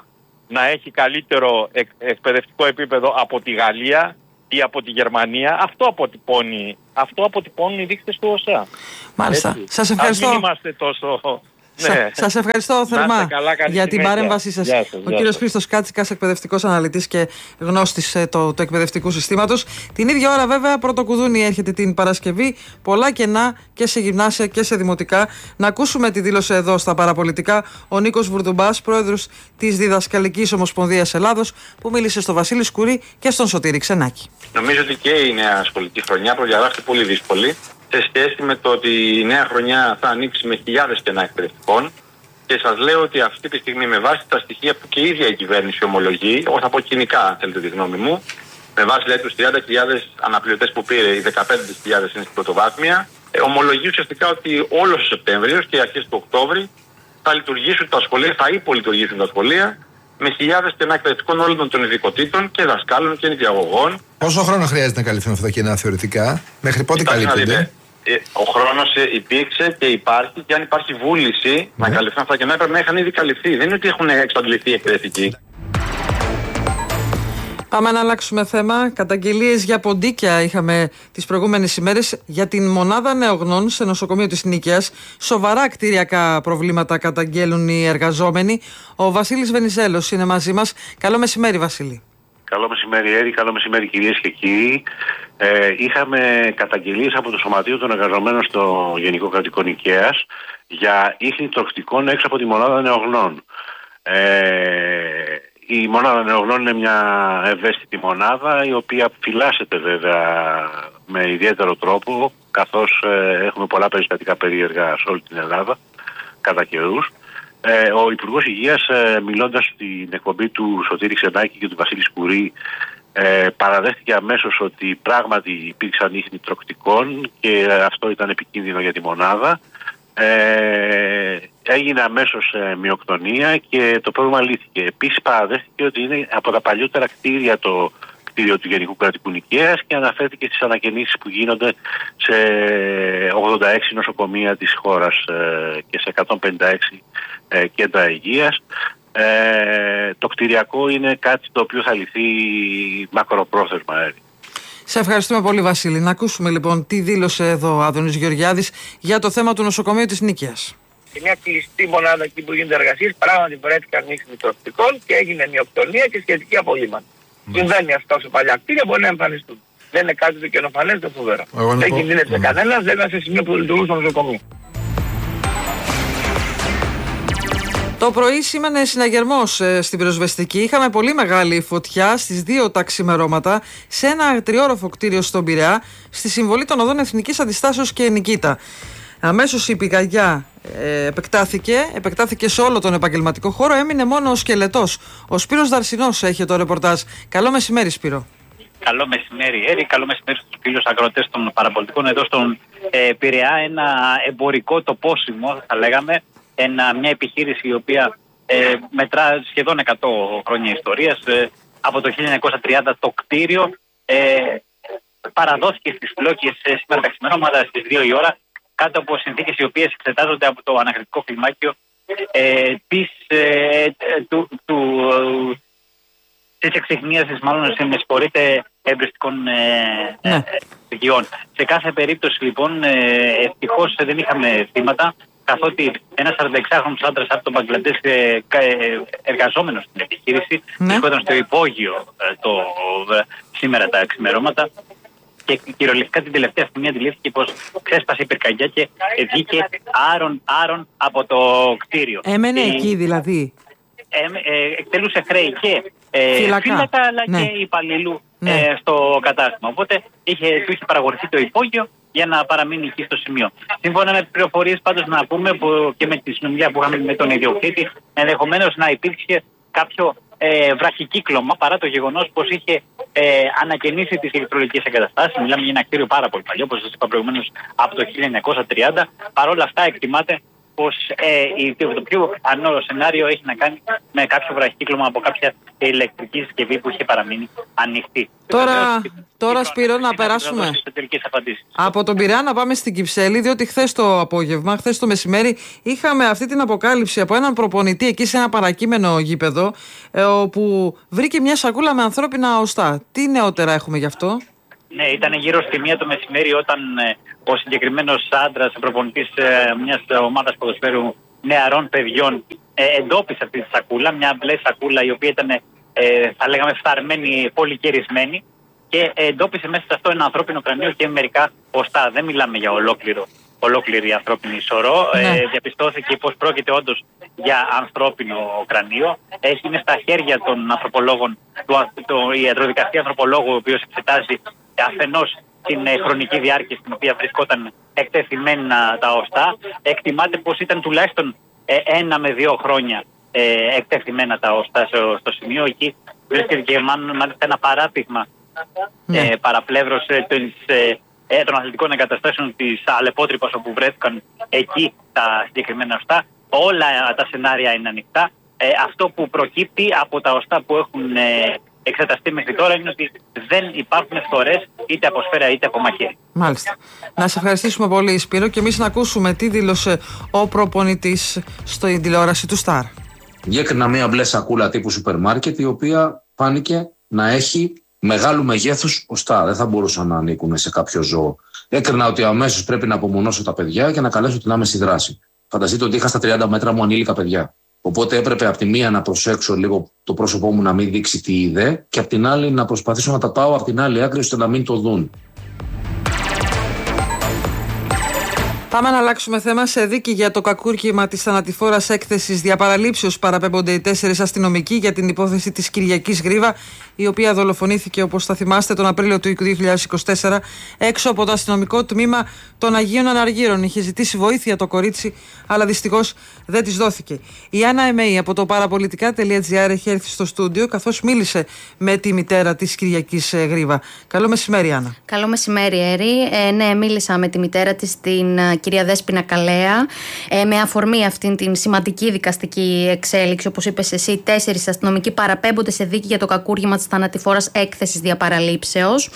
να έχει καλύτερο εκ, εκπαιδευτικό επίπεδο από τη Γαλλία ή από τη Γερμανία. Αυτό αποτυπώνει, αυτό αποτυπώνουν οι δείκτες του ΟΣΑ. Μάλιστα. Έτσι. Σας ευχαριστώ. Ας μην είμαστε τόσο... Ναι. Σας ευχαριστώ θερμά καλά, για την παρέμβασή σας. Γεια σας, Ο κύριος Χρήστος Κάτσικας, εκπαιδευτικός αναλυτής και γνώστης του το εκπαιδευτικού συστήματος. Την ίδια ώρα, βέβαια, πρώτο κουδούνι έρχεται την Παρασκευή. Πολλά κενά και σε γυμνάσια και σε δημοτικά. Να ακούσουμε τη δήλωση εδώ στα παραπολιτικά ο Νίκος Βουρδουμπάς, πρόεδρος της Διδασκαλικής Ομοσπονδίας Ελλάδος, που μίλησε στο Βασίλη Σκουρί και στον Σωτήρη Ξενάκη. Νομίζω ότι και η νέα σχολική χρονιά προδιαγράφεται πολύ δύσκολη, σε σχέση με το ότι η νέα χρονιά θα ανοίξει με χιλιάδες κενά εκπαιδευτικών. Και σας λέω ότι αυτή τη στιγμή, με βάση τα στοιχεία που και η ίδια η κυβέρνηση ομολογεί, εγώ θα πω κοινικά, αν θέλετε τη γνώμη μου, με βάση λέει, τους τριάντα χιλιάδες αναπληρωτές που πήρε, οι δεκαπέντε χιλιάδες είναι στην πρωτοβάθμια, ε, ομολογεί ουσιαστικά ότι όλος ο Σεπτέμβριος και οι αρχές του Οκτώβρη θα λειτουργήσουν τα σχολεία, θα υπολειτουργήσουν τα σχολεία με χιλιάδες κενά εκπαιδευτικών όλων των ειδικοτήτων και δασκάλων και νηπιαγωγών. Πόσο χρόνο χρειάζεται να καλυφθούν αυτά τα κενά θεωρητικά, μέχρι πότε καλύπτονται? Ο χρόνος υπήρξε και υπάρχει, και αν υπάρχει βούληση ναι. να καλυφθούν αυτά τα κενά, πρέπει να είχαν ήδη καλυφθεί. Δεν είναι ότι έχουν εξαντληθεί εκπαιδευτικοί. Πάμε να αλλάξουμε θέμα. Καταγγελίες για ποντίκια είχαμε τις προηγούμενες ημέρες για την μονάδα νεογνών σε νοσοκομείο της Νίκαιας. Σοβαρά κτηριακά προβλήματα καταγγέλουν οι εργαζόμενοι. Ο Βασίλης Βενιζέλος είναι μαζί μας. Καλό μεσημέρι, Βασίλη. Καλό μεσημέρι, Έρη. Καλό μεσημέρι, κυρίες και κύριοι. Ε, είχαμε καταγγελίες από το Σωματείο των Εργαζομένων στο Γενικό Κρατικό Νικαίας για ίχνη τοξικών έξω από τη μονάδα νεογνών. Ε, η μονάδα νεογνών είναι μια ευαίσθητη μονάδα, η οποία φυλάσσεται βέβαια με ιδιαίτερο τρόπο, καθώς ε, έχουμε πολλά περιστατικά περίεργα σε όλη την Ελλάδα κατά καιρούς. Ε, ο Υπουργός Υγείας, ε, μιλώντας στην εκπομπή του Σωτήρη Ξενάκη και του Βασίλη Σκουρί, ε, παραδέχτηκε αμέσως ότι πράγματι υπήρξαν ίχνη τροκτικών και αυτό ήταν επικίνδυνο για τη μονάδα. Ε, έγινε αμέσως ε, μειοκτονία και το πρόβλημα λύθηκε. Επίσης παραδέχτηκε ότι είναι από τα παλιότερα κτίρια το κτίριο του Γενικού Κρατικού Νικαίας και αναφέρθηκε στις ανακαινήσεις που γίνονται σε ογδόντα έξι νοσοκομεία της χώρας ε, και σε εκατόν πενήντα έξι ε, κέντρα υγείας. Ε, το κτηριακό είναι κάτι το οποίο θα λυθεί μακροπρόθεσμα. Ε. Σε ευχαριστούμε πολύ, Βασίλη. Να ακούσουμε λοιπόν τι δήλωσε εδώ ο Άδωνης Γεωργιάδης για το θέμα του νοσοκομείου της Νίκαιας. Σε μια κλειστή μονάδα εκεί που γίνονται εργασίες, πράγματι βρέθηκαν ίχνη τροκτικών και έγινε μειοκτονία και σχετική απολύμματα. Mm. Συμβαίνει αυτό σε παλιά κτίρια, μπορεί να εμφανιστούν. Δεν είναι κάτι το καινοφανές, το φοβερό. Δεν κινδύνεται mm. κανένας, δεν είναι σε σημείο που λειτουργούν στο νοσοκομείο. Το πρωί σήμαινε συναγερμός ε, στην πυροσβεστική. Είχαμε πολύ μεγάλη φωτιά στις δύο τα ξημερώματα σε ένα τριόροφο κτίριο στον Πειραιά, στη συμβολή των οδών Εθνικής Αντιστάσεως και Νικήτα. Αμέσως η πυρκαγιά ε, επεκτάθηκε, επεκτάθηκε σε όλο τον επαγγελματικό χώρο, έμεινε μόνο ο σκελετός. Ο Σπύρος Δαρσινός έχει το ρεπορτάζ. Καλό μεσημέρι, Σπύρο. Καλό μεσημέρι, Έρη. Καλό μεσημέρι στους φίλους αγροτές των παραπολιτικών εδώ στον ε, Πειραιά. Ένα εμπορικό τοπόσιμο, θα λέγαμε. Ένα, μια επιχείρηση η οποία ε, μετρά σχεδόν εκατό χρόνια ιστορίας. Ε, από το χίλια εννιακόσια τριάντα το κτίριο ε, παραδόθηκε στις Φλόκιες ε, σήμερα τα ξημερώματα στις δύο η ώρα, κάτω από συνθήκες οι οποίες εξετάζονται από το ανακριτικό κλιμάκιο ε, της, ε, του, του, της εξεχνίασης, μάλλον με συγχωρείτε, εμπριστικών ε, στοιχειών. Σε κάθε περίπτωση λοιπόν ε, ευτυχώς δεν είχαμε θύματα, καθότι ένας σαρανταεξάχρονος άντρας από τον Μπαγκλαντές ε, εργαζόμενος στην επιχείρηση βρισκόταν ναι. στο υπόγειο ε, το, ε, σήμερα τα ξημερώματα και κυριολεκτικά την τελευταία στιγμή αντιλήφθηκε πως ξέσπασε η πυρκαγιά και βγήκε άρον, άρον από το κτίριο. Έμενε η... εκεί δηλαδή. Ε, ε, εκτελούσε χρέη και ε, φύλακα, αλλά ναι. και υπαλλήλου ναι. ε, στο κατάστημα. Οπότε είχε, του είχε παραγωγηθεί το υπόγειο για να παραμείνει εκεί στο σημείο. Σύμφωνα με πληροφορίες πάντως να πούμε που και με τη συνομιλία που είχαμε με τον ιδιοκτήτη, ενδεχομένως να υπήρξε κάποιο ε, βραχικύκλωμα, παρά το γεγονός πως είχε ε, ανακαινήσει τις ηλεκτρολογικές εγκαταστάσεις. Μιλάμε για ένα κτίριο πάρα πολύ παλιό, όπως σας είπα προηγουμένως, από το χίλια εννιακόσια τριάντα. Παρ' όλα αυτά εκτιμάται πως ε, το πιο πιθανό σενάριο έχει να κάνει με κάποιο βραχύκλωμα από κάποια ηλεκτρική συσκευή που είχε παραμείνει ανοιχτή. Τώρα, τώρα Σπύρο, να περάσουμε από τον Πειραιά να πάμε στην Κυψέλη, διότι χθες το απόγευμα, χθες το μεσημέρι, είχαμε αυτή την αποκάλυψη από έναν προπονητή εκεί σε ένα παρακείμενο γήπεδο, ε, όπου βρήκε μια σακούλα με ανθρώπινα οστά. Τι νεότερα έχουμε γι' αυτό? Ναι, ήταν γύρω στη μία το μεσημέρι όταν ε, ο συγκεκριμένος άντρας, προπονητής ε, μιας ομάδας ποδοσφαίρου νεαρών παιδιών, ε, εντόπισε αυτή τη σακούλα, μια μπλε σακούλα η οποία ήταν, ε, θα λέγαμε, φθαρμένη, πολυκαιρισμένη, και ε, εντόπισε μέσα σε αυτό ένα ανθρώπινο κρανίο και μερικά οστά. Δεν μιλάμε για ολόκληρο, ολόκληρη ανθρώπινη σωρό. Ναι. Ε, διαπιστώθηκε πως πρόκειται όντως για ανθρώπινο κρανίο. Είναι στα χέρια των ανθρωπολόγων, του, το ιατροδικαστή ανθρωπολόγου, ο οποίος εξετάζει αφενός την ε, χρονική διάρκεια στην οποία βρισκόταν εκτεθειμένα τα οστά. Εκτιμάται πως ήταν τουλάχιστον ε, ένα με δύο χρόνια ε, εκτεθειμένα τα οστά στο, στο σημείο. Εκεί βρίσκεται και μάλιστα ένα παράδειγμα ναι. ε, παραπλεύρωση ε, ε, ε, των αθλητικών εγκαταστάσεων της Αλεπότρυπας, όπου βρέθηκαν εκεί τα συγκεκριμένα οστά. Όλα τα σενάρια είναι ανοιχτά. Ε, αυτό που προκύπτει από τα οστά που έχουν ε, εξεταστεί μέχρι τώρα είναι ότι δεν υπάρχουν φθορές είτε από σφαίρα είτε από μαχαίρι. Μάλιστα. Να σε ευχαριστήσουμε πολύ, Σπύρο, και εμείς να ακούσουμε τι δήλωσε ο προπονητής στην τηλεόραση του Σταρ. Διέκρινα μια μπλε σακούλα τύπου σούπερ μάρκετ, η οποία φάνηκε να έχει μεγάλου μεγέθους οστά. Δεν θα μπορούσαν να ανήκουν σε κάποιο ζώο. Έκρινα ότι αμέσως πρέπει να απομονώσω τα παιδιά και να καλέσω την άμεση δράση. Φανταστείτε ότι είχα στα τριάντα μέτρα μου ανήλικα παιδιά. Οπότε έπρεπε από τη μία να προσέξω λίγο το πρόσωπό μου να μην δείξει τι είδε, και από την άλλη να προσπαθήσω να τα πάω από την άλλη άκρη ώστε να μην το δουν. Πάμε να αλλάξουμε θέμα. Σε δίκη για το κακούργημα της θανατηφόρας έκθεσης διαπαραλήψεως παραπέμπονται οι τέσσερις αστυνομικοί για την υπόθεση της Κυριακής Γρίβα, η οποία δολοφονήθηκε, όπως θα θυμάστε, τον Απρίλιο του δύο χιλιάδες είκοσι τέσσερα έξω από το αστυνομικό τμήμα των Αγίων Αναργύρων. Είχε ζητήσει βοήθεια το κορίτσι, αλλά δυστυχώς δεν της δόθηκε. Η Άννα Εμέη από το παραπολιτικά τελεία τζι άρ έχει έρθει στο στούντιο, καθώς μίλησε με τη μητέρα της Κυριακής Γρίβα. Καλό μεσημέρι, Άννα. Καλό μεσημέρι, Έρη. Ε, ναι, μίλησα με τη μητέρα της, την κυρία Δέσποινα Καλέα, ε, με αφορμή αυτήν την σημαντική δικαστική εξέλιξη. Όπως είπες εσύ, τέσσερις αστυνομικοί παραπέμπονται σε δίκη για το κακούργημα της θανατηφόρας έκθεσης διαπαραλήψεως.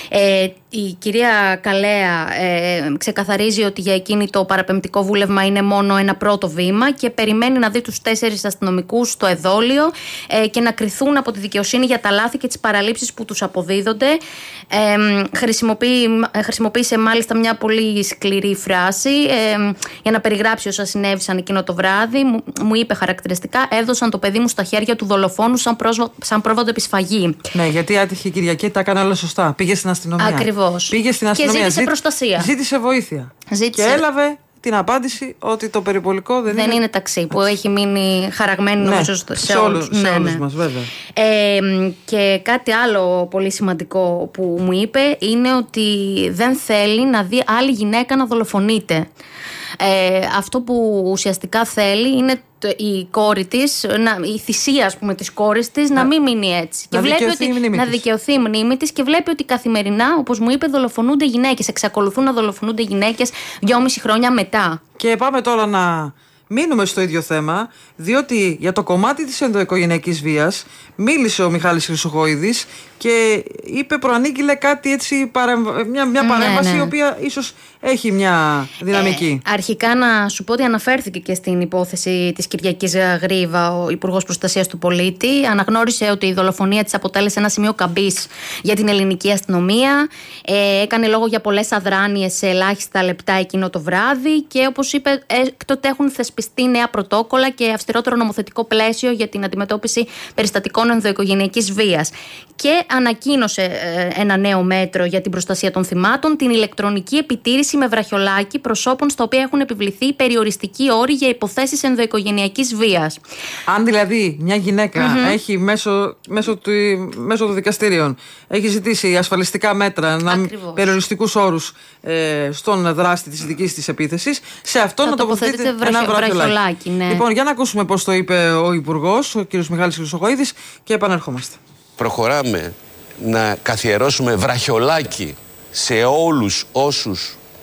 Ε, η κυρία Καλέα ε, ξεκαθαρίζει ότι για εκείνη το παραπεμπτικό βούλευμα είναι μόνο ένα πρώτο βήμα και περιμένει να δει τους τέσσερις αστυνομικούς στο εδόλιο ε, και να κριθούν από τη δικαιοσύνη για τα λάθη και τις παραλήψεις που τους αποδίδονται. Ε, χρησιμοποιεί, χρησιμοποίησε μάλιστα μια πολύ σκληρή φράση ε, για να περιγράψει όσα συνέβησαν εκείνο το βράδυ. Μου, μου είπε χαρακτηριστικά: έδωσαν το παιδί μου στα χέρια του δολοφόνου σαν, πρόσβο, σαν πρόβατο επισφαγή. Ναι, γιατί άτυχε η Κυριακή, τα έκανε όλα σωστά. Πήγε στην αστυνομία. Ακριβώς. Πήγε στην αστυνομία. Και ζήτησε Ζή... προστασία. Ζήτησε βοήθεια. Ζήτησε... Και έλαβε την απάντηση ότι το περιπολικό δεν, δεν είναι... είναι ταξί, που έχει μείνει χαραγμένη ναι, νομίζω σε, σε όλους, ναι, σε όλους ναι. μας, βέβαια. Ε, και κάτι άλλο πολύ σημαντικό που μου είπε είναι ότι δεν θέλει να δει άλλη γυναίκα να δολοφονείται. Ε, αυτό που ουσιαστικά θέλει είναι η κόρη της, η θυσία, ας πούμε, της κόρης της να, να μην μείνει έτσι. Να, και βλέπει δικαιωθεί ότι, να δικαιωθεί η μνήμη της, και βλέπει ότι καθημερινά, όπως μου είπε, δολοφονούνται γυναίκες. Εξακολουθούν να δολοφονούνται γυναίκες δυόμιση χρόνια μετά. Και πάμε τώρα να μείνουμε στο ίδιο θέμα, διότι για το κομμάτι της ενδοοικογενειακής βίας μίλησε ο Μιχάλης Χρυσοχοΐδης και είπε, προανήγγειλε κάτι έτσι, μια, μια παρέμβαση, ναι, ναι, η οποία ίσως έχει μια δυναμική. Ε, αρχικά να σου πω ότι αναφέρθηκε και στην υπόθεση της Κυριακής Γρίβα ο Υπουργός Προστασίας του Πολίτη. Αναγνώρισε ότι η δολοφονία της αποτέλεσε ένα σημείο καμπής για την ελληνική αστυνομία. Ε, έκανε λόγο για πολλές αδράνειες σε ελάχιστα λεπτά εκείνο το βράδυ και, όπως είπε, έκτοτε έχουν θεσπιστεί νέα πρωτόκολλα και αυστηρότερο νομοθετικό πλαίσιο για την αντιμετώπιση περιστατικών ενδοοικογενειακής βίας. Και ανακοίνωσε ε, ένα νέο μέτρο για την προστασία των θυμάτων, την ηλεκτρονική επιτήρηση με βραχιολάκι προσώπων στα οποία έχουν επιβληθεί περιοριστικοί όροι για υποθέσεις ενδοοικογενειακής βίας. Αν δηλαδή μια γυναίκα mm-hmm. έχει μέσω, μέσω, του, μέσω των δικαστήριων έχει ζητήσει ασφαλιστικά μέτρα, να, περιοριστικούς όρους ε, στον δράστη της δικής της επίθεσης, σε αυτό θα να τοποθετείται βραχιο, ένα βραχιολάκι. βραχιολάκι ναι. Λοιπόν, για να ακούσουμε πώς το είπε ο Υπουργός, ο κ. Μιχάλης Χρυσοχοΐδης, και επανερχόμαστε. Προχωράμε να καθιερώσουμε βραχιολάκι σε όλους όσους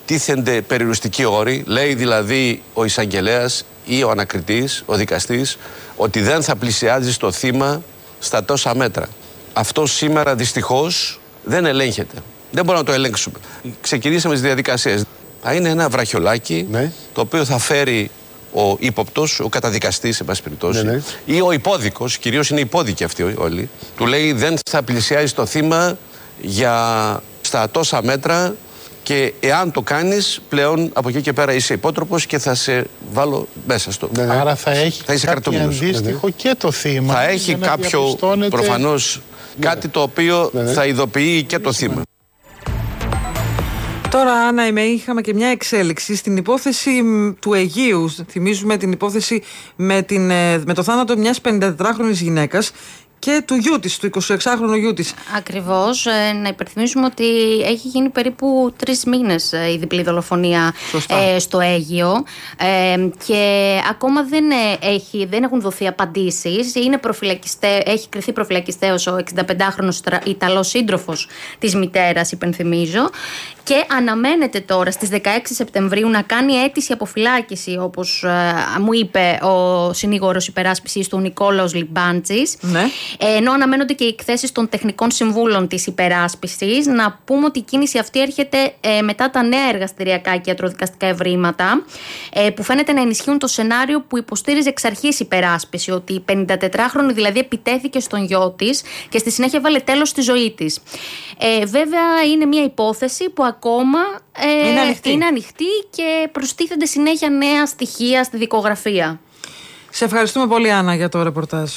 τίθενται περιοριστικοί όροι. Λέει δηλαδή ο εισαγγελέας ή ο ανακριτής, ο δικαστής, ότι δεν θα πλησιάζει στο θύμα στα τόσα μέτρα. Αυτό σήμερα δυστυχώς δεν ελέγχεται. Δεν μπορούμε να το ελέγξουμε. Ξεκινήσαμε τις διαδικασίες. Θα είναι ένα βραχιολάκι, ναι, το οποίο θα φέρει ο ύποπτος, ο καταδικαστής, σε πάση περιπτώσει, ναι, ναι, ή ο υπόδικος, κυρίως είναι υπόδικοι αυτοί όλοι, του λέει δεν θα πλησιάζει το θύμα για στα τόσα μέτρα και εάν το κάνεις πλέον από εκεί και πέρα είσαι υπότροπος και θα σε βάλω μέσα στο... Ναι, ναι. Άρα θα έχει θα κάτι αντίστοιχο, ναι, και το θύμα. Θα έχει κάποιο διαπιστώνεται... προφανώς, ναι, κάτι το οποίο, ναι, ναι, θα ειδοποιεί και το θύμα. Τώρα, Άννα, είχαμε και μια εξέλιξη στην υπόθεση του Αιγείου. Θυμίζουμε την υπόθεση με, την, με το θάνατο μιας πενηντατετράχρονης γυναίκας και του γιού της, του εικοσιεξάχρονου γιού της. Ακριβώς. Ε, να υπενθυμίσουμε ότι έχει γίνει περίπου τρεις μήνες ε, η διπλή δολοφονία ε, στο Αίγυο ε, και ακόμα δεν, έχει, δεν έχουν δοθεί απαντήσεις. Είναι προφυλακιστέ, έχει κριθεί προφυλακιστέως ο εξηνταπεντάχρονος Ιταλός σύντροφος της μητέρας, υπενθυμίζω, και αναμένεται τώρα στις δεκαέξι Σεπτεμβρίου να κάνει αίτηση αποφυλάκηση, όπως ε, μου είπε ο συνήγορος υπεράσπισης του Νικόλαος Λιμπάντσης. Ναι. Ε, ενώ αναμένονται και οι εκθέσεις των τεχνικών συμβούλων της υπεράσπισης. Να πούμε ότι η κίνηση αυτή έρχεται ε, μετά τα νέα εργαστηριακά και ιατροδικαστικά ευρήματα, ε, που φαίνεται να ενισχύουν το σενάριο που υποστήριζε εξ αρχής υπεράσπιση, ότι η πενηντατετράχρονη δηλαδή επιτέθηκε στον γιο της και στη συνέχεια βάλε τέλος στη ζωή της. Ε, βέβαια είναι μια υπόθεση που ακόμα ε, είναι, ανοιχτή. είναι ανοιχτή και προστίθενται συνέχεια νέα στοιχεία στη δικογραφία. Σε ευχαριστούμε πολύ, Άννα, για το ρεπορτάζ.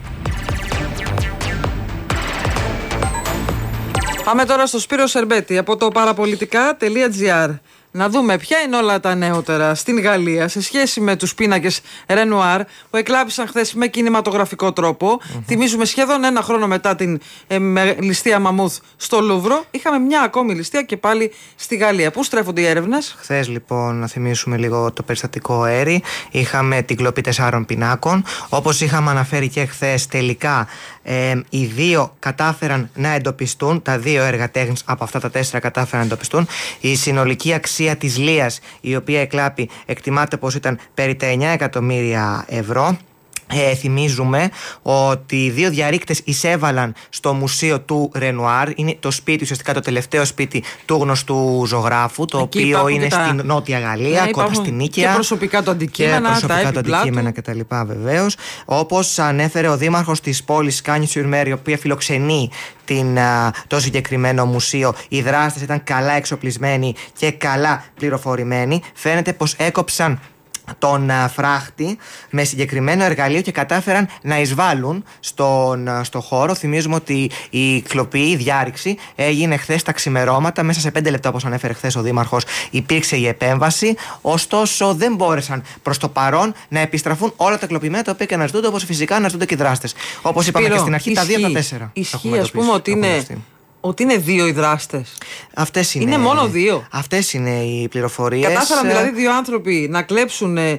Πάμε τώρα στο Σπύρο Σερμπέτη από το παραπολιτικά τελεία τζι άρ. Να δούμε ποια είναι όλα τα νεότερα στην Γαλλία σε σχέση με τους πίνακες Ρενουάρ που εκλάπησαν χθες με κινηματογραφικό τρόπο. Mm-hmm. Θυμίζουμε σχεδόν ένα χρόνο μετά την ε, με, ληστεία Μαμούθ στο Λούβρο. Είχαμε μια ακόμη ληστεία και πάλι στη Γαλλία. Πού στρέφονται οι έρευνες? Χθες, λοιπόν, να θυμίσουμε λίγο το περιστατικό Έρη. Είχαμε την κλοπή τεσσάρων πινάκων. Όπως είχαμε αναφέρει και χθες, τελικά ε, οι δύο κατάφεραν να εντοπιστούν. Τα δύο έργα τέχνης από αυτά τα τέσσερα κατάφεραν να εντοπιστούν. Η συνολική αξία της Λίας, η οποία εκλάπη, εκτιμάται πως ήταν περί τα εννιά εκατομμύρια ευρώ. Ε, θυμίζουμε ότι οι δύο διαρρήκτες εισέβαλαν στο μουσείο του Ρενουάρ. Είναι το σπίτι, ουσιαστικά το τελευταίο σπίτι του γνωστού ζωγράφου, το εκεί οποίο είναι τα... στην Νότια Γαλλία, ναι, κοντά στην Νίκαια. Και προσωπικά του αντικείμενα, και προσωπικά τα του αντικείμενα κτλ. Βεβαίως. Όπως ανέφερε ο δήμαρχος της πόλης Κάνι-Σιουρ-Μέρ, η οποία φιλοξενεί την, το συγκεκριμένο μουσείο, οι δράστες ήταν καλά εξοπλισμένοι και καλά πληροφορημένοι. Φαίνεται πως έκοψαν τον φράχτη με συγκεκριμένο εργαλείο και κατάφεραν να εισβάλλουν στον, στο χώρο. Θυμίζουμε ότι η κλοπή, η διάρρηξη έγινε χθες τα ξημερώματα. Μέσα σε πέντε λεπτά, όπως ανέφερε χθες ο δήμαρχος, υπήρξε η επέμβαση. Ωστόσο, δεν μπόρεσαν προς το παρόν να επιστραφούν όλα τα κλοπημένα τα οποία και αναζητούνται, όπως φυσικά αναζητούνται και οι δράστες. Όπως είπαμε και στην αρχή, ισχύει, τα δύο από τα τέσσερα. Ισχύει, ας πούμε, ότι είναι. Ότι είναι δύο οι δράστες. Αυτές είναι. Είναι μόνο δύο. Αυτές είναι οι πληροφορίες. Κατάφεραν δηλαδή δύο άνθρωποι να κλέψουν ε,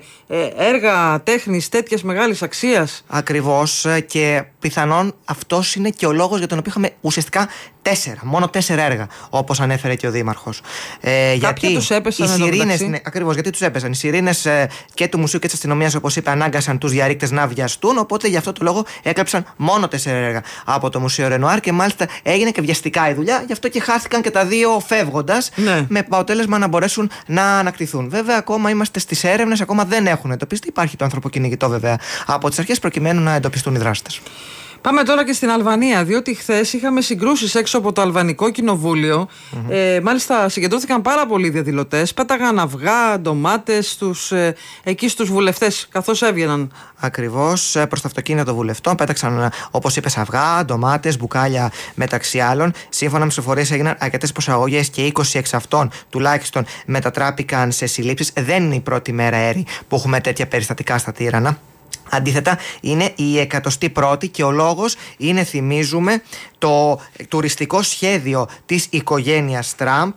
έργα τέχνης τέτοιας μεγάλης αξίας. Ακριβώς, και πιθανόν αυτός είναι και ο λόγος για τον οποίο είχαμε ουσιαστικά τέσσερα, μόνο τέσσερα έργα, όπως ανέφερε και ο δήμαρχος. Ε, γιατί τους έπεσαν οι σιρήνες, ναι, ακριβώς, γιατί τους έπεσαν. Οι σιρήνες ε, και του Μουσείου και της Αστυνομίας, όπως είπε, ανάγκασαν τους διαρρήκτες να βιαστούν. Οπότε γι' αυτό το λόγο έκλεψαν μόνο τέσσερα έργα από το Μουσείο Ρενουάρ και μάλιστα έγινε και βιαστικά η δουλειά. Γι' αυτό και χάθηκαν και τα δύο φεύγοντας, ναι, με αποτέλεσμα να μπορέσουν να ανακτηθούν. Βέβαια, ακόμα είμαστε στις έρευνες, ακόμα δεν έχουν εντοπιστεί. Υπάρχει το ανθρωποκυνηγητό, βέβαια, από τις αρχές προκειμένου να εντοπιστούν οι δράστες. Πάμε τώρα και στην Αλβανία, διότι χθες είχαμε συγκρούσεις έξω από το Αλβανικό Κοινοβούλιο. Mm-hmm. Ε, μάλιστα συγκεντρώθηκαν πάρα πολλοί διαδηλωτές, πέταγαν αυγά, ντομάτες στους, ε, εκεί στους βουλευτές καθώς έβγαιναν. Ακριβώς, προς το αυτοκίνητο των βουλευτών πέταξαν, όπως είπες, αυγά, ντομάτες, μπουκάλια μεταξύ άλλων. Σύμφωνα με τις πληροφορίες έγιναν αρκετές προσαγωγές και είκοσι εξ αυτών τουλάχιστον μετατράπηκαν σε συλλήψεις. Δεν είναι η πρώτη μέρα, Έρη, που έχουμε τέτοια περιστατικά στα Τύρανα. Αντίθετα, είναι η εκατοστή πρώτη και ο λόγος είναι, θυμίζουμε, το τουριστικό σχέδιο της οικογένειας Τραμπ,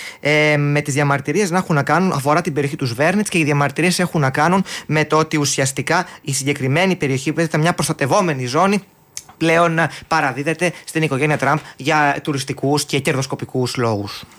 ε, με τις διαμαρτυρίες να έχουν να κάνουν, αφορά την περιοχή του Σβέρνιτς, και οι διαμαρτυρίες έχουν να κάνουν με το ότι ουσιαστικά η συγκεκριμένη περιοχή, που ήταν μια προστατευόμενη ζώνη, πλέον παραδίδεται στην οικογένεια Τραμπ για τουριστικούς και κερδοσκοπικούς λόγους.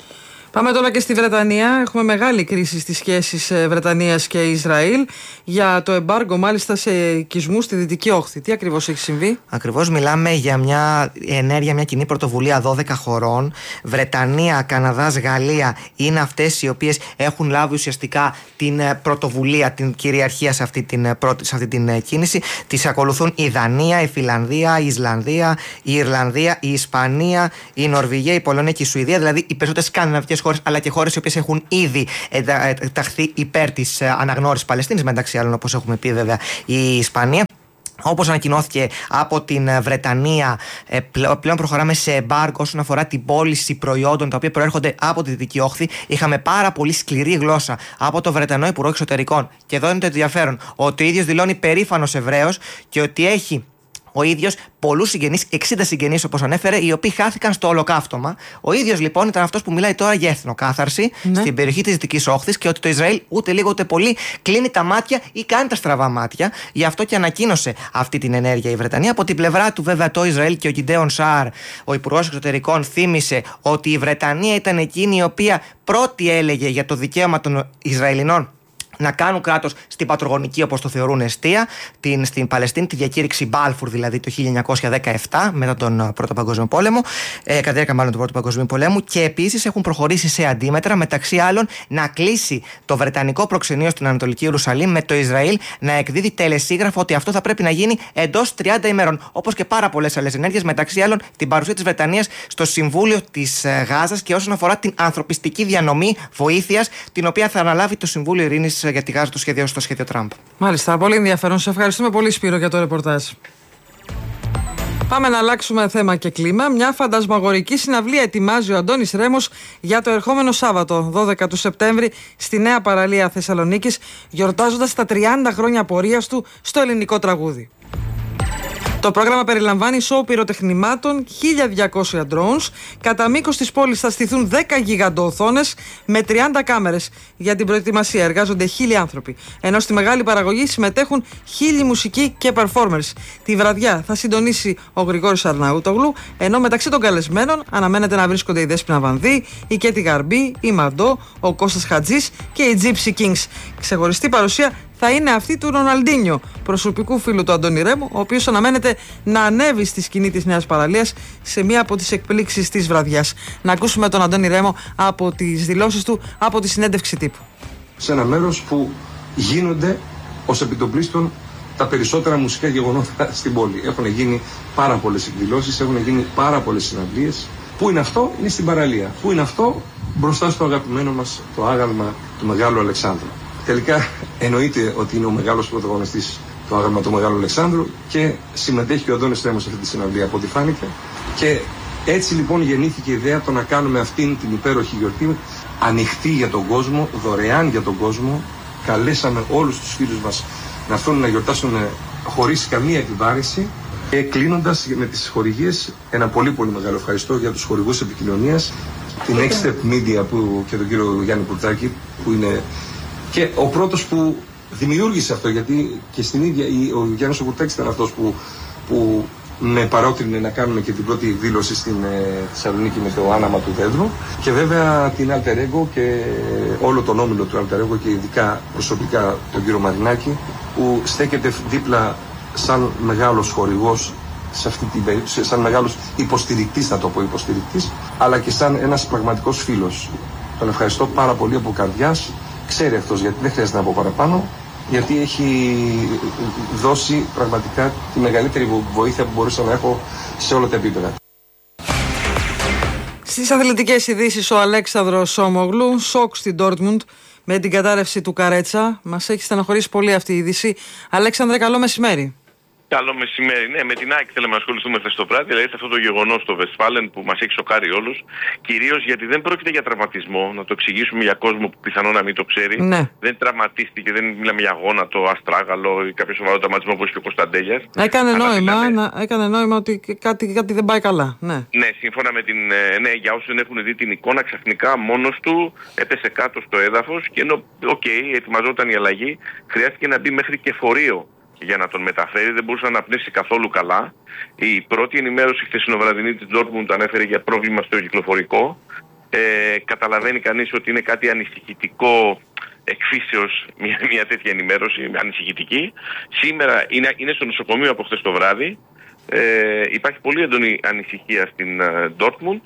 Πάμε τώρα και στη Βρετανία. Έχουμε μεγάλη κρίση στις σχέσεις Βρετανίας και Ισραήλ για το εμπάργκο μάλιστα σε οικισμούς στη Δυτική Όχθη. Τι ακριβώς έχει συμβεί? Ακριβώς μιλάμε για μια ενέργεια, μια κοινή πρωτοβουλία δώδεκα χωρών. Βρετανία, Καναδάς, Γαλλία είναι αυτές οι οποίες έχουν λάβει ουσιαστικά την πρωτοβουλία, την κυριαρχία σε αυτή την, σε αυτή την κίνηση. Τις ακολουθούν η Δανία, η Φιλανδία, η Ισλανδία, η Ιρλανδία, η Ισπανία, η Νορβηγία, η Πολωνία και η Σουηδία, δηλαδή οι περισσότερες σκανδιναβικές χώρες, αλλά και χώρες οι οποίες έχουν ήδη ταχθεί υπέρ της αναγνώρισης Παλαιστίνης, μεταξύ άλλων, όπως έχουμε πει βέβαια η Ισπανία. Όπως ανακοινώθηκε από την Βρετανία, πλέον προχωράμε σε εμπάργκο όσον αφορά την πώληση προϊόντων τα οποία προέρχονται από τη Δυτική Όχθη. Είχαμε πάρα πολύ σκληρή γλώσσα από το Βρετανό Υπουργό Εξωτερικών. Και εδώ είναι το ενδιαφέρον, ότι ο ίδιος δηλώνει περήφανος Εβραίος και ότι έχει ο ίδιος πολλούς συγγενείς, εξήντα συγγενείς όπως ανέφερε, οι οποίοι χάθηκαν στο Ολοκαύτωμα. Ο ίδιος λοιπόν ήταν αυτός που μιλάει τώρα για εθνοκάθαρση ναι. στην περιοχή της Δυτικής Όχθης και ότι το Ισραήλ ούτε λίγο ούτε πολύ κλείνει τα μάτια ή κάνει τα στραβά μάτια. Γι' αυτό και ανακοίνωσε αυτή την ενέργεια η Βρετανία. Από την πλευρά του, βέβαια, το Ισραήλ και ο Γκιντέον Σαάρ, ο Υπουργός Εξωτερικών, θύμισε ότι η Βρετανία ήταν εκείνη η οποία πρώτη έλεγε για το δικαίωμα των Ισραηλινών να κάνουν κράτος στην πατρογονική, όπως το θεωρούν, αιστεία, την, στην Παλαιστίνη, τη διακήρυξη Μπάλφουρ δηλαδή το χίλια εννιακόσια δεκαεπτά, μετά τον Πρώτο Παγκόσμιο Πόλεμο, ε, κατά τη διάρκεια μάλλον του Πρώτου Παγκοσμίου Πολέμου, και επίσης έχουν προχωρήσει σε αντίμετρα, μεταξύ άλλων να κλείσει το Βρετανικό προξενείο στην Ανατολική Ιερουσαλήμ με το Ισραήλ να εκδίδει τελεσίγραφο ότι αυτό θα πρέπει να γίνει εντός τριάντα ημερών. Όπως και πάρα πολλές άλλες ενέργειες, μεταξύ άλλων την παρουσία της Βρετανίας στο Συμβούλιο της Γάζας και όσον αφορά την ανθρωπιστική διανομή βοήθειας, την οποία θα αναλάβει το Συμβούλιο Ειρήνης για τη Γάζα, το σχέδιο στο σχέδιο Τραμπ. Μάλιστα, πολύ ενδιαφέρον. Σε ευχαριστούμε πολύ, Σπύρο, για το ρεπορτάζ. Πάμε να αλλάξουμε θέμα και κλίμα. Μια φαντασμαγορική συναυλία ετοιμάζει ο Αντώνης Ρέμος για το ερχόμενο Σάββατο, δώδεκα του Σεπτέμβρη, στη Νέα Παραλία Θεσσαλονίκης, γιορτάζοντας τα τριάντα χρόνια πορείας του στο ελληνικό τραγούδι. Το πρόγραμμα περιλαμβάνει σοου πυροτεχνημάτων, χίλια διακόσια drones. Κατά μήκος της πόλης θα στηθούν δέκα γιγαντοοθόνες με τριάντα κάμερες. Για την προετοιμασία εργάζονται χίλιοι άνθρωποι. Ενώ στη μεγάλη παραγωγή συμμετέχουν χίλιοι μουσικοί και performers. Τη βραδιά θα συντονίσει ο Γρηγόρης Αρναούτογλου, ενώ μεταξύ των καλεσμένων αναμένεται να βρίσκονται η Δέσποινα Βανδύ, η Κέτι Γαρμπή, η Μαντό, ο Κώστας Χατζής και οι Gypsy Kings. Ξεχωριστή παρουσία θα είναι αυτή του Ροναλντίνιο, προσωπικού φίλου του Αντώνη Ρέμου, ο οποίος αναμένεται να ανέβει στη σκηνή της Νέας Παραλίας σε μία από τις εκπλήξεις της βραδιάς. Να ακούσουμε τον Αντώνη Ρέμο από τις δηλώσεις του, από τη συνέντευξη τύπου. Σε ένα μέρος που γίνονται ως επιτοπλίστων τα περισσότερα μουσικά γεγονότα στην πόλη. Έχουν γίνει πάρα πολλές εκδηλώσεις, έχουν γίνει πάρα πολλές συναυλίες. Πού είναι αυτό? Είναι στην παραλία. Πού είναι αυτό? Μπροστά στο αγαπημένο μας το άγαλμα του Μεγάλου Αλεξάνδρου. Τελικά εννοείται ότι είναι ο μεγάλος πρωταγωνιστής το άγαλμα του Μεγάλου Αλεξάνδρου και συμμετέχει και ο Αντώνης Ρέμος σε αυτή τη συναυλία, από ό,τι φάνηκε. Και έτσι λοιπόν γεννήθηκε η ιδέα το να κάνουμε αυτήν την υπέροχη γιορτή ανοιχτή για τον κόσμο, δωρεάν για τον κόσμο. Καλέσαμε όλους τους φίλους μας να έρθουν να γιορτάσουν χωρίς καμία επιβάρηση. Και κλείνοντας με τις χορηγίες, ένα πολύ πολύ μεγάλο ευχαριστώ για τους χορηγούς επικοινωνίας, την Next Step Media που, και τον κύριο Γιάννη Κουρτάκη, που είναι και ο πρώτος που δημιούργησε αυτό, γιατί και στην ίδια ο Γιάννης ο Κουρτάκης ήταν αυτός που, που με παρότρινε να κάνουμε και την πρώτη εκδήλωση στην ε, Θεσσαλονίκη με το άναμα του δέντρου, και βέβαια την Alter Ego και όλο τον όμιλο του Alter Ego και ειδικά προσωπικά τον κύριο Μαρινάκη, που στέκεται δίπλα σαν μεγάλος χορηγός σε αυτή την περίπτωση, σαν μεγάλος υποστηρικτής, θα το πω υποστηρικτής, αλλά και σαν ένας πραγματικός φίλος. Τον ευχαριστώ πάρα πολύ από καρδιάς. Ξέρει αυτός, γιατί δεν χρειάζεται να πω παραπάνω, γιατί έχει δώσει πραγματικά τη μεγαλύτερη βοήθεια που μπορούσα να έχω σε όλα τα επίπεδα. Στις αθλητικές ειδήσεις, ο Αλέξανδρος Σόμογλου, σοκ στην Ντόρτμουντ με την κατάρρευση του Καρέτσα. Μας έχει στεναχωρήσει πολύ αυτή η είδηση. Αλέξανδρε, καλό μεσημέρι. Καλό μεσημέρι. Ναι, με την ΑΕΚ θέλαμε να ασχοληθούμε χθες το βράδυ, δηλαδή αυτό το γεγονός στο Westfalen που μας έχει σοκάρει όλους. Κυρίως γιατί δεν πρόκειται για τραυματισμό, να το εξηγήσουμε για κόσμο που πιθανόν να μην το ξέρει. Ναι. Δεν τραυματίστηκε, δεν μιλάμε για γόνατο, αστράγαλο ή κάποιο σοβαρό τραυματισμό όπως και ο Κωνσταντέλιας. Έκανε νόημα, μιλάμε... να, έκανε νόημα ότι κάτι, κάτι δεν πάει καλά. Ναι. ναι, σύμφωνα με την. Ναι, για όσους δεν έχουν δει την εικόνα, ξαφνικά μόνος του έπεσε κάτω στο έδαφος και ενώ, οκ, okay, ετοιμαζόταν η αλλαγή, χρειάστηκε να μπει μέχρι και φορείο για να τον μεταφέρει, δεν μπορούσε να πνεύσει καθόλου καλά. Η πρώτη ενημέρωση χθεσινοβραδινή της Dortmund ανέφερε για πρόβλημα στο κυκλοφορικό. Ε, καταλαβαίνει κανείς ότι είναι κάτι ανησυχητικό εκφύσεως μια, μια τέτοια ενημέρωση, ανησυχητική. Σήμερα είναι, είναι στο νοσοκομείο από χθες το βράδυ. Ε, υπάρχει πολύ έντονη ανησυχία στην Ντόρτμουντ.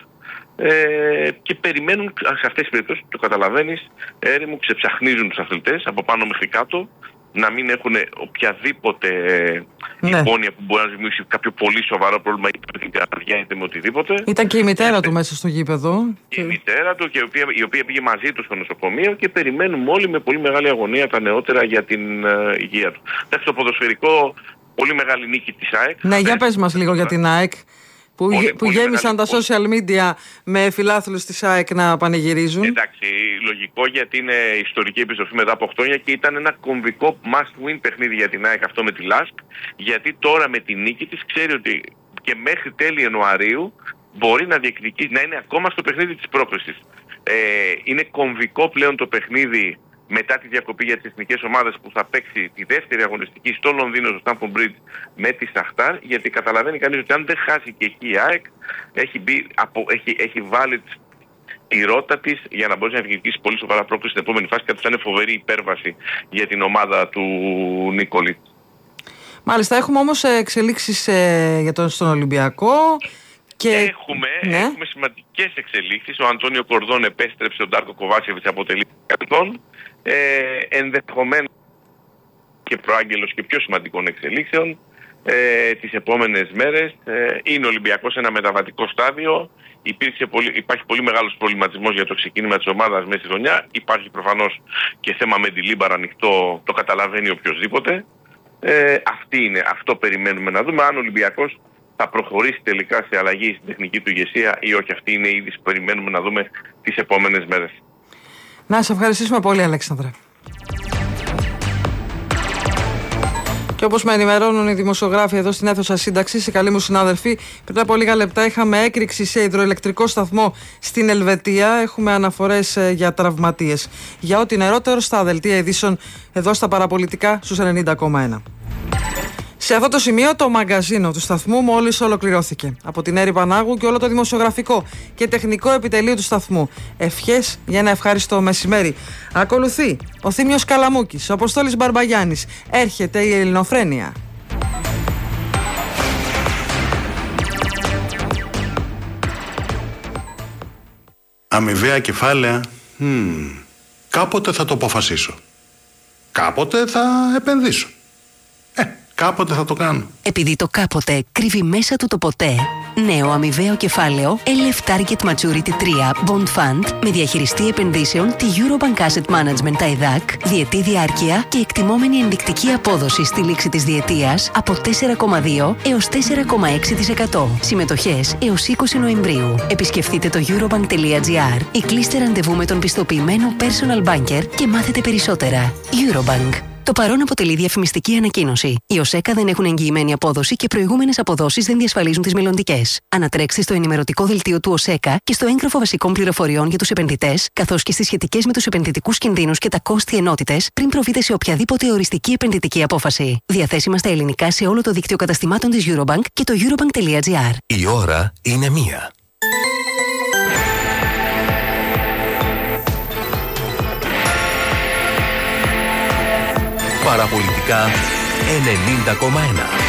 Ε, και περιμένουν σε αυτές τις περιπτώσεις, το καταλαβαίνεις, έρημου, ξεψαχνίζουν τους αθλητές από πάνω μέχρι κάτω, να μην έχουν οποιαδήποτε ναι. υπόνοια που μπορεί να δημιουργήσει κάποιο πολύ σοβαρό πρόβλημα είτε με την καρδιά είτε με οτιδήποτε. Ήταν και η μητέρα του μέσα στο γήπεδο. Και η μητέρα του, και η οποία, η οποία πήγε μαζί του στο νοσοκομείο, και περιμένουμε όλοι με πολύ μεγάλη αγωνία τα νεότερα για την uh, υγεία του. Εντάξει, το ποδοσφαιρικό, πολύ μεγάλη νίκη της ΑΕΚ. Ναι, για πες μας λίγο για την ΑΕΚ. Που, πολύ, που πολύ γέμισαν τα social media με φιλάθλους της ΑΕΚ να πανηγυρίζουν. Εντάξει, λογικό, γιατί είναι ιστορική επιστροφή μετά από οκτώ χρόνια και ήταν ένα κομβικό must win παιχνίδι για την ΑΕΚ αυτό με τη ΛΑΣΚ, γιατί τώρα με τη νίκη της ξέρει ότι και μέχρι τέλη Ιανουαρίου μπορεί να διεκδικήσει, να είναι ακόμα στο παιχνίδι της πρόκρισης. Ε, είναι κομβικό πλέον το παιχνίδι μετά τη διακοπή για τις εθνικές ομάδες που θα παίξει τη δεύτερη αγωνιστική στο Λονδίνο, στο Stamford Bridge, με τη Σαχτάρ, γιατί καταλαβαίνει κανείς ότι αν δεν χάσει και εκεί η ΑΕΚ, έχει, μπει, απο, έχει, έχει βάλει τη ρότα της για να μπορεί να διεκδικήσει πολύ σοβαρά πρόκληση στην επόμενη φάση, και θα είναι φοβερή υπέρβαση για την ομάδα του Νικολίτ. Μάλιστα, έχουμε όμως εξελίξεις ε, για τον, στον Ολυμπιακό. Και... Έχουμε, ναι. έχουμε σημαντικές εξελίξεις. Ο Αντώνιο Κορδόν επέστρεψε, ο Ντάρκο Κοβάσεβιτς αποτελεί καπιτόν. Ε, ενδεχομένως και προάγγελος και πιο σημαντικών εξελίξεων ε, τις επόμενες μέρες. Ε, είναι ο Ολυμπιακός σε ένα μεταβατικό στάδιο. Υπήρξε πολύ, υπάρχει πολύ μεγάλος προβληματισμός για το ξεκίνημα της ομάδας μέσα στη χρονιά. Υπάρχει προφανώς και θέμα με τη Λίμπαρα ανοιχτό, το καταλαβαίνει οποιοσδήποτε. Ε, αυτή είναι, αυτό περιμένουμε να δούμε. Αν ο Ολυμπιακός θα προχωρήσει τελικά σε αλλαγή στην τεχνική του ηγεσία ή όχι. Αυτή είναι η είδηση που περιμένουμε να δούμε τις επόμενες μέρες. Να σε ευχαριστήσουμε πολύ, Αλέξανδρε. Και όπως με ενημερώνουν οι δημοσιογράφοι εδώ στην αίθουσα σύνταξης, οι καλοί μου συνάδελφοι, πριν από λίγα λεπτά είχαμε έκρηξη σε υδροελεκτρικό σταθμό στην Ελβετία. Έχουμε αναφορές για τραυματίες. Για ό,τι νερότερο στα δελτία ειδήσεων εδώ στα παραπολιτικά στους ενενήντα κόμμα ένα. Σε αυτό το σημείο το μαγκαζίνο του σταθμού μόλις ολοκληρώθηκε. Από την Έρη Πανάγου και όλο το δημοσιογραφικό και τεχνικό επιτελείο του σταθμού. Ευχές για ένα ευχάριστο μεσημέρι. Ακολουθεί ο Θήμιος Καλαμούκης, ο Αποστόλης Μπαρμπαγιάννης. Έρχεται η Ελληνοφρένεια. Αμοιβαία κεφάλαια. Hmm. Κάποτε θα το αποφασίσω. Κάποτε θα επενδύσω. Ε, κάποτε θα το κάνω. Επειδή το κάποτε κρύβει μέσα του το ποτέ. Νέο αμοιβαίο κεφάλαιο ελ εφ Target Maturity τρία Bond Fund με διαχειριστή επενδύσεων τη Eurobank Asset Management τα ΕΔΑΚ, διετή διάρκεια και εκτιμόμενη ενδεικτική απόδοση στη λήξη της διετίας από τέσσερα κόμμα δύο έως τέσσερα κόμμα έξι τοις εκατό. Συμμετοχές έως είκοσι Νοεμβρίου. Επισκεφτείτε το eurobank.gr ή κλείστε ραντεβού με τον πιστοποιημένο personal banker και μάθετε περισσότερα. Eurobank. Το παρόν αποτελεί διαφημιστική ανακοίνωση. Οι ΟΣΕΚΑ δεν έχουν εγγυημένη απόδοση και προηγούμενες αποδόσεις δεν διασφαλίζουν τις μελλοντικές. Ανατρέξτε στο ενημερωτικό δελτίο του ΟΣΕΚΑ και στο έγγραφο βασικών πληροφοριών για τους επενδυτές, καθώς και στις σχετικές με τους επενδυτικούς κινδύνους και τα κόστη ενότητες, πριν προβείτε σε οποιαδήποτε οριστική επενδυτική απόφαση. Διαθέσιμα στα ελληνικά σε όλο το δίκτυο καταστημάτων της Eurobank και το eurobank.gr. Η ώρα είναι μία. Παραπολιτικά ενενήντα κόμμα ένα.